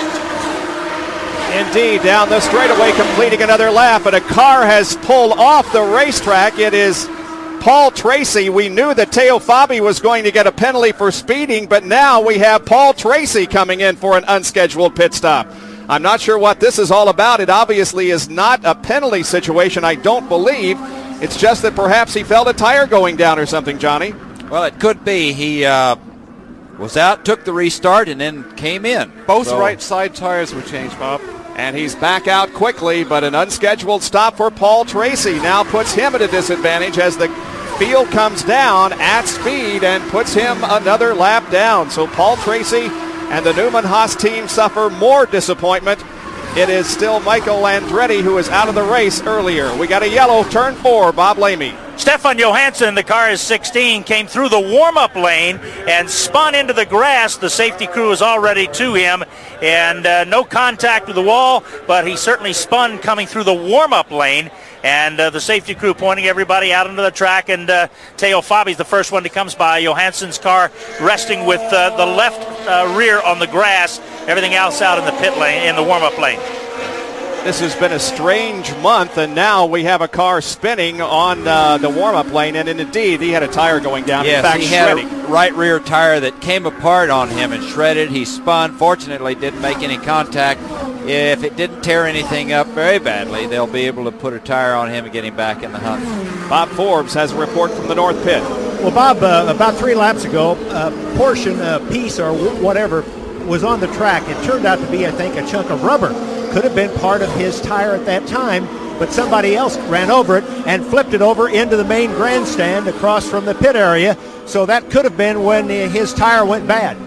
Indeed, down the straightaway, completing another lap, and a car has pulled off the racetrack. It is Paul Tracy. We knew that Teo Fabi was going to get a penalty for speeding, but now we have Paul Tracy coming in for an unscheduled pit stop. I'm not sure what this is all about. It obviously is not a penalty situation, I don't believe. It's just that perhaps he felt a tire going down or something, Johnny. Well, it could be. He uh, was out, took the restart, and then came in. Both so. right side tires were changed, Bob. And he's back out quickly, but an unscheduled stop for Paul Tracy now puts him at a disadvantage as the field comes down at speed and puts him another lap down. So Paul Tracy and the Newman Haas team suffer more disappointment. It is still Michael Andretti who is out of the race earlier. We got a yellow, turn four, Bob Lamy. Stefan Johansson, the car is sixteen, came through the warm-up lane and spun into the grass. The safety crew is already to him, and uh, no contact with the wall, but he certainly spun coming through the warm-up lane. And uh, the safety crew pointing everybody out into the track, and uh, Teo Fabi's the first one that comes by. Johansson's car resting with uh, the left uh, rear on the grass. Everything else out in the pit lane, in the warm-up lane. This has been a strange month, and now we have a car spinning on uh, the warm-up lane, and indeed, he had a tire going down. Yes, in fact, he shredding. had a right rear tire that came apart on him and shredded. He spun. Fortunately, didn't make any contact. If it didn't tear anything up very badly, they'll be able to put a tire on him and get him back in the hunt. Bob Forbes has a report from the North Pit. Well, Bob, uh, about three laps ago, a portion, a piece, or w- whatever was on the track. It turned out to be, I think, a chunk of rubber. Could have been part of his tire at that time, but somebody else ran over it and flipped it over into the main grandstand across from the pit area. So that could have been when his tire went bad.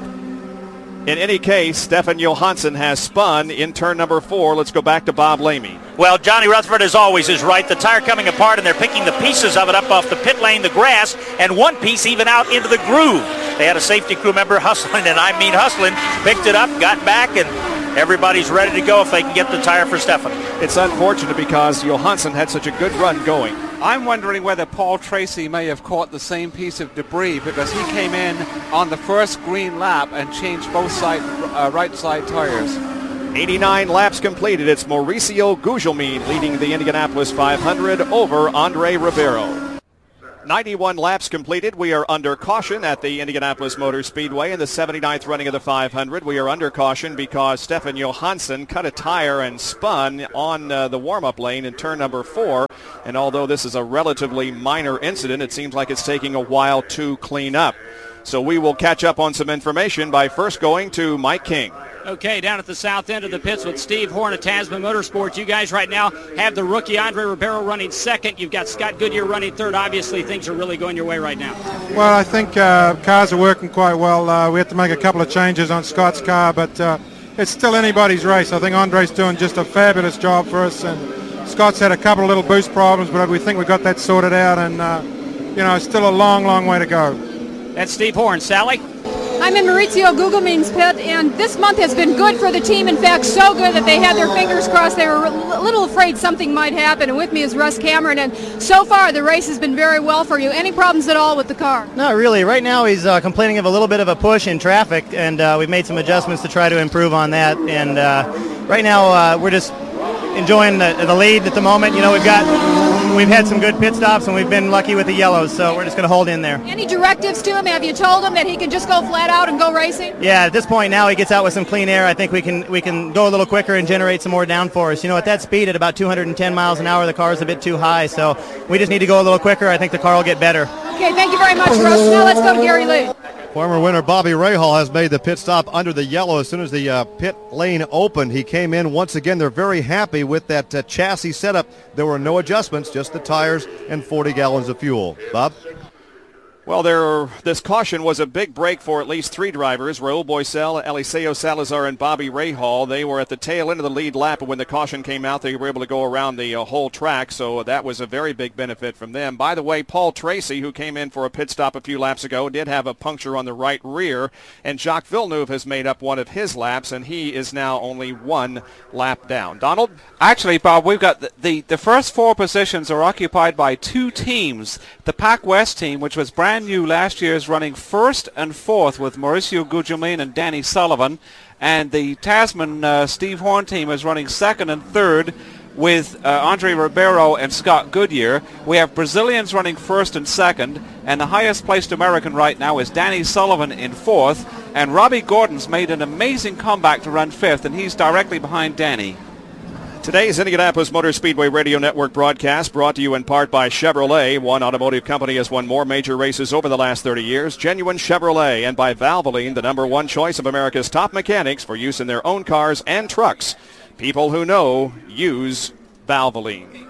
In any case, Stefan Johansson has spun in turn number four. Let's go back to Bob Lamy. Well, Johnny Rutherford, as always, is right. The tire coming apart, and they're picking the pieces of it up off the pit lane, the grass, and one piece even out into the groove. They had a safety crew member hustling, and I mean hustling, picked it up, got back, and everybody's ready to go if they can get the tire for Stefan. It's unfortunate because Johansson had such a good run going. I'm wondering whether Paul Tracy may have caught the same piece of debris because he came in on the first green lap and changed both side, uh, right side tires. eighty-nine laps completed. It's Mauricio Gugelmin leading the Indianapolis five hundred over Andre Ribeiro. ninety-one laps completed. We are under caution at the Indianapolis Motor Speedway in the seventy-ninth running of the five hundred. We are under caution because Stefan Johansson cut a tire and spun on uh, the warm-up lane in turn number four. And although this is a relatively minor incident, it seems like it's taking a while to clean up. So we will catch up on some information by first going to Mike King. Okay, down at the south end of the pits with Steve Horn of Tasman Motorsports. You guys right now have the rookie Andre Ribeiro running second. You've got Scott Goodyear running third. Obviously, things are really going your way right now. Well, I think uh, cars are working quite well. Uh, we had to make a couple of changes on Scott's car, but uh, it's still anybody's race. I think Andre's doing just a fabulous job for us, and Scott's had a couple of little boost problems, but we think we got that sorted out, and, uh, you know, still a long, long way to go. That's Steve Horn. Sally? I'm in Mauricio Gugelmin's pit, and this month has been good for the team. In fact, so good that they had their fingers crossed. They were a little afraid something might happen, and with me is Russ Cameron, and so far the race has been very well for you. Any problems at all with the car? Not really. Right now he's uh, complaining of a little bit of a push in traffic, and uh, we've made some adjustments to try to improve on that. And uh, right now uh, we're just enjoying the, the lead at the moment. You know, we've got we've had some good pit stops, and we've been lucky with the yellows, so we're just going to hold in there. Any directives to him? Have you told him that he can just go flat out and go racing? Yeah, at this point now he gets out with some clean air. I think we can we can go a little quicker and generate some more downforce. You know, at that speed, at about two hundred ten miles an hour, the car is a bit too high, so we just need to go a little quicker. I think the car will get better. Okay, thank you very much, Russ. Now let's go to Gary Lee. Former winner Bobby Rahal has made the pit stop under the yellow as soon as the uh, pit lane opened. He came in once again. They're very happy with that uh, chassis setup. There were no adjustments, just the tires and forty gallons of fuel. Bob? Well, there, this caution was a big break for at least three drivers, Raul Boesel, Eliseo Salazar, and Bobby Rahal. They were at the tail end of the lead lap, and when the caution came out, they were able to go around the uh, whole track, so that was a very big benefit from them. By the way, Paul Tracy, who came in for a pit stop a few laps ago, did have a puncture on the right rear, and Jacques Villeneuve has made up one of his laps, and he is now only one lap down. Donald? Actually, Bob, we've got the, the, the first four positions are occupied by two teams. The Pac West team, which was brand new last year, is running first and fourth with Mauricio Gugelmin and Danny Sullivan, and the Tasman uh, Steve Horn team is running second and third with uh, Andre Ribeiro and Scott Goodyear. We have Brazilians running first and second, and the highest placed American right now is Danny Sullivan in fourth, and Robbie Gordon's made an amazing comeback to run fifth, and he's directly behind Danny. Today's Indianapolis Motor Speedway Radio Network broadcast brought to you in part by Chevrolet. One automotive company has won more major races over the last thirty years, Genuine Chevrolet, and by Valvoline, the number one choice of America's top mechanics for use in their own cars and trucks. People who know use Valvoline.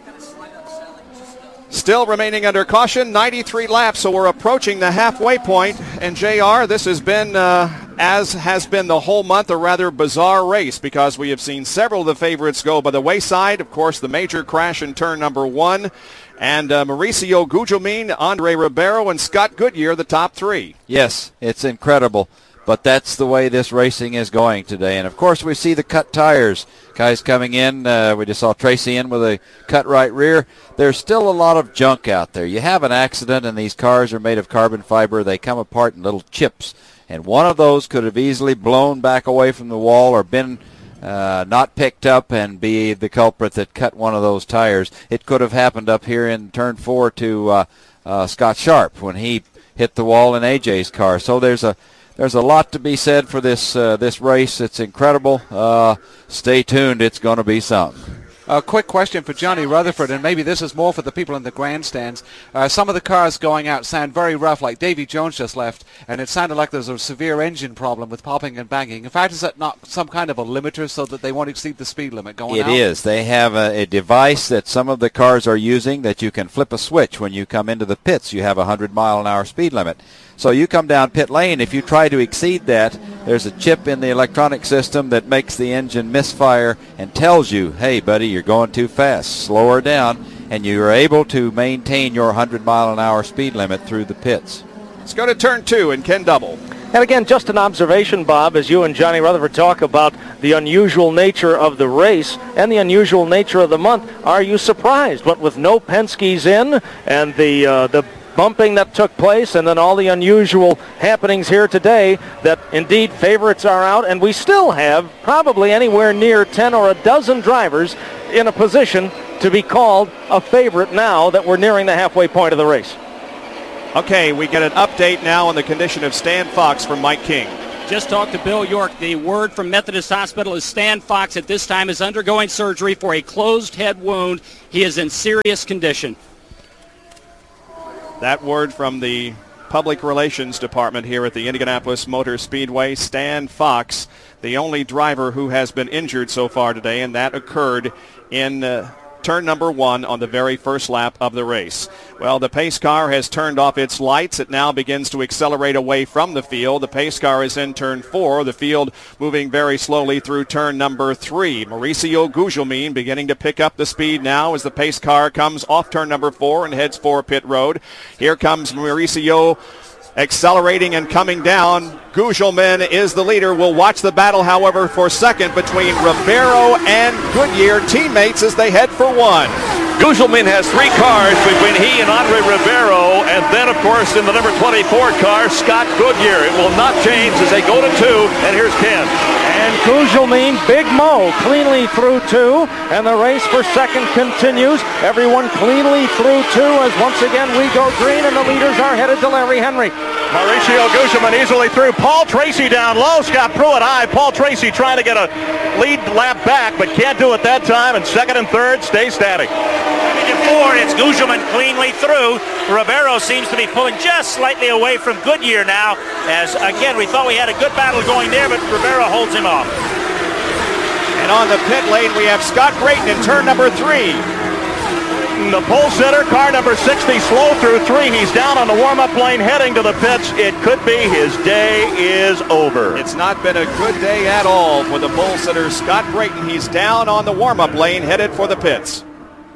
Still remaining under caution, ninety-three laps, so we're approaching the halfway point. And J R, this has been, uh, as has been the whole month, a rather bizarre race because we have seen several of the favorites go by the wayside. Of course, the major crash in turn number one. And uh, Mauricio Gugelmin, Andre Ribeiro, and Scott Goodyear, the top three. Yes, it's incredible. But that's the way this racing is going today. And, of course, we see the cut tires. Guys coming in. Uh, we just saw Tracy in with a cut right rear. There's still a lot of junk out there. You have an accident, and these cars are made of carbon fiber. They come apart in little chips. And one of those could have easily blown back away from the wall or been uh, not picked up and be the culprit that cut one of those tires. It could have happened up here in turn four to uh, uh, Scott Sharp when he hit the wall in A J's car. So there's a There's a lot to be said for this uh, this race. It's incredible. Uh, stay tuned. It's going to be something. A quick question for Johnny Rutherford, and maybe this is more for the people in the grandstands. Uh, some of the cars going out sound very rough, like Davy Jones just left, and it sounded like there's a severe engine problem with popping and banging. In fact, is that not some kind of a limiter so that they won't exceed the speed limit going It out? It is. They have a, a device that some of the cars are using that you can flip a switch when you come into the pits. You have a one hundred mile an hour speed limit. So you come down pit lane, if you try to exceed that, there's a chip in the electronic system that makes the engine misfire and tells you, hey, buddy, you're going too fast, slow her down, and you're able to maintain your one hundred mile an hour speed limit through the pits. Let's go to turn two and Ken Double. And again, just an observation, Bob, as you and Johnny Rutherford talk about the unusual nature of the race and the unusual nature of the month. Are you surprised? What with no Penske's in and the uh, the bumping that took place and then all the unusual happenings here today, that indeed favorites are out, and we still have probably anywhere near ten or a dozen drivers in a position to be called a favorite now that we're nearing the halfway point of the race. Okay, we get an update now on the condition of Stan Fox from Mike King. Just talked to Bill York. The word from Methodist Hospital is Stan Fox at this time is undergoing surgery for a closed head wound. He is in serious condition. That word from the Public Relations Department here at the Indianapolis Motor Speedway. Stan Fox, the only driver who has been injured so far today, and that occurred in uh, turn number one on the very first lap of the race. Well, the pace car has turned off its lights. It now begins to accelerate away from the field. The pace car is in turn four. The field moving very slowly through turn number three. Mauricio Gugelmin beginning to pick up the speed now as the pace car comes off turn number four and heads for pit road. Here comes Mauricio accelerating and coming down. Gugelmin is the leader. We'll watch the battle, however, for second between Ribeiro and Goodyear, teammates as they head for one. Gugelmin has three cars between he and Andre Ribeiro, and then, of course, in the number twenty-four car, Scott Goodyear. It will not change as they go to two, and here's Ken. And Gugelmin, Big Mo, cleanly through two, and the race for second continues. Everyone cleanly through two as once again we go green, and the leaders are headed to Larry Henry. Mauricio Gugelmin easily through. Paul Tracy down low. Scott Pruitt high. Paul Tracy trying to get a lead lap back, but can't do it that time. And second and third stay static. Four, it's Gugelmin cleanly through. Ribeiro seems to be pulling just slightly away from Goodyear now, as again we thought we had a good battle going there, but Ribeiro holds him off. And on the pit lane we have Scott Brayton in turn number three. The pole sitter, car number sixty, slow through three. He's down on the warm-up lane heading to the pits. It could be his day is over. It's not been a good day at all for the pole sitter, Scott Brayton. He's down on the warm-up lane headed for the pits.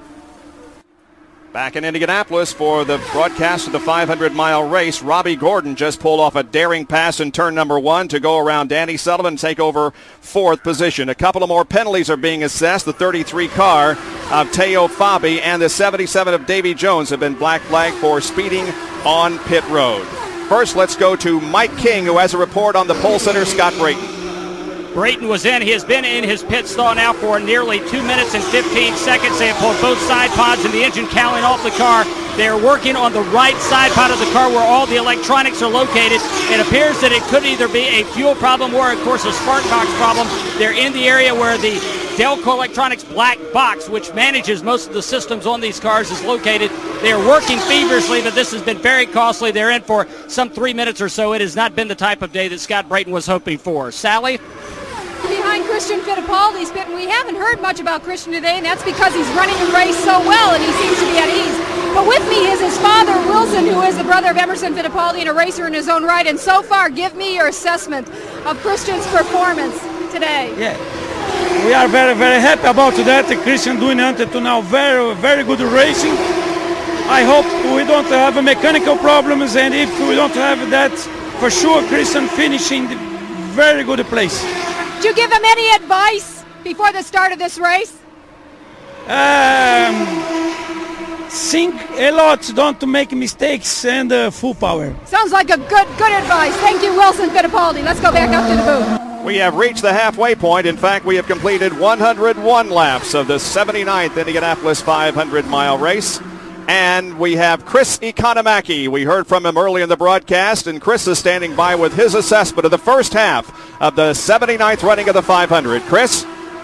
Back in Indianapolis for the broadcast of the five hundred mile race, Robbie Gordon just pulled off a daring pass in turn number one to go around Danny Sullivan and take over fourth position. A couple of more penalties are being assessed. The thirty-three car of Teo Fabi and the seventy-seven of Davy Jones have been black flagged for speeding on pit road. First, let's go to Mike King, who has a report on the pole sitter, Scott Brayton. Brayton was in. He has been in his pit stall now for nearly two minutes and fifteen seconds. They have pulled both side pods and the engine cowling off the car. They are working on the right side pod of the car where all the electronics are located. It appears that it could either be a fuel problem or, of course, a spark box problem. They're in the area where the Delco Electronics black box, which manages most of the systems on these cars, is located. They are working feverishly, but this has been very costly. They're in for some three minutes or so. It has not been the type of day that Scott Brayton was hoping for. Sally? Behind Christian Fittipaldi's pit, and we haven't heard much about Christian today, and that's because he's running the race so well, and he seems to be at ease. But with me is his father, Wilson, who is the brother of Emerson Fittipaldi and a racer in his own right. And so far, give me your assessment of Christian's performance today. Yeah, we are very, very happy about that. Christian doing until to now very, very good racing. I hope we don't have mechanical problems, and if we don't have that, for sure, Christian finishing the very good place. Did you give him any advice before the start of this race? Um, think a lot, don't make mistakes, and uh, full power. Sounds like a good, good advice. Thank you, Wilson Fittipaldi. Let's go back up to the booth. We have reached the halfway point. In fact, we have completed one hundred one laps of the seventy-ninth Indianapolis five hundred mile race. And we have Chris Economaki. We heard from him early in the broadcast, and Chris is standing by with his assessment of the first half of the seventy-ninth running of the five hundred. Chris?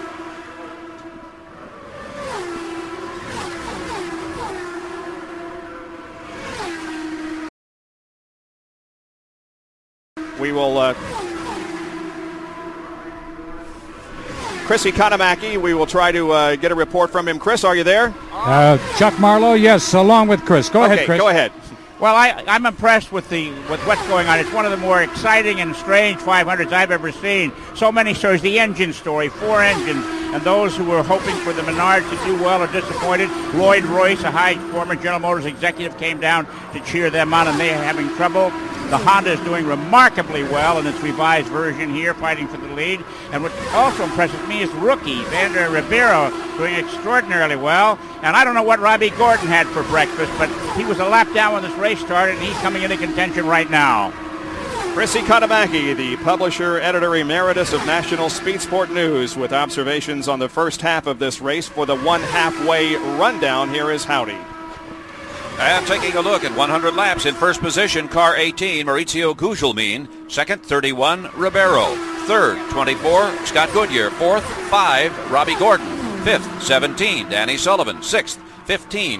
We will... Uh, Chris Economaki, we will try to uh, get a report from him. Chris, are you there? Uh, Chuck Marlowe, yes, along with Chris. Go okay, ahead, Chris. Go ahead. Well, I, I'm impressed with the with what's going on. It's one of the more exciting and strange five hundreds I've ever seen. So many stories. The engine story, four engines, and those who were hoping for the Menards to do well are disappointed. Lloyd Royce, a high former General Motors executive, came down to cheer them on, and they are having trouble. The Honda is doing remarkably well in its revised version here, fighting for the lead. And what also impresses me is rookie Vander Ribeiro doing extraordinarily well. And I don't know what Robbie Gordon had for breakfast, but he was a lap down when this race started, and he's coming into contention right now. Chrissy Katamaki, the publisher, editor emeritus of National Speed Sport News, with observations on the first half of this race for the one halfway rundown. Here is Howdy. And taking a look at one hundred laps, in first position, car eighteen, Maurizio Gugelmin. Second, thirty-one, Ribeiro. Third, twenty-four, Scott Goodyear. Fourth, five, Robbie Gordon. Fifth, seventeen, Danny Sullivan. Sixth, fifteen,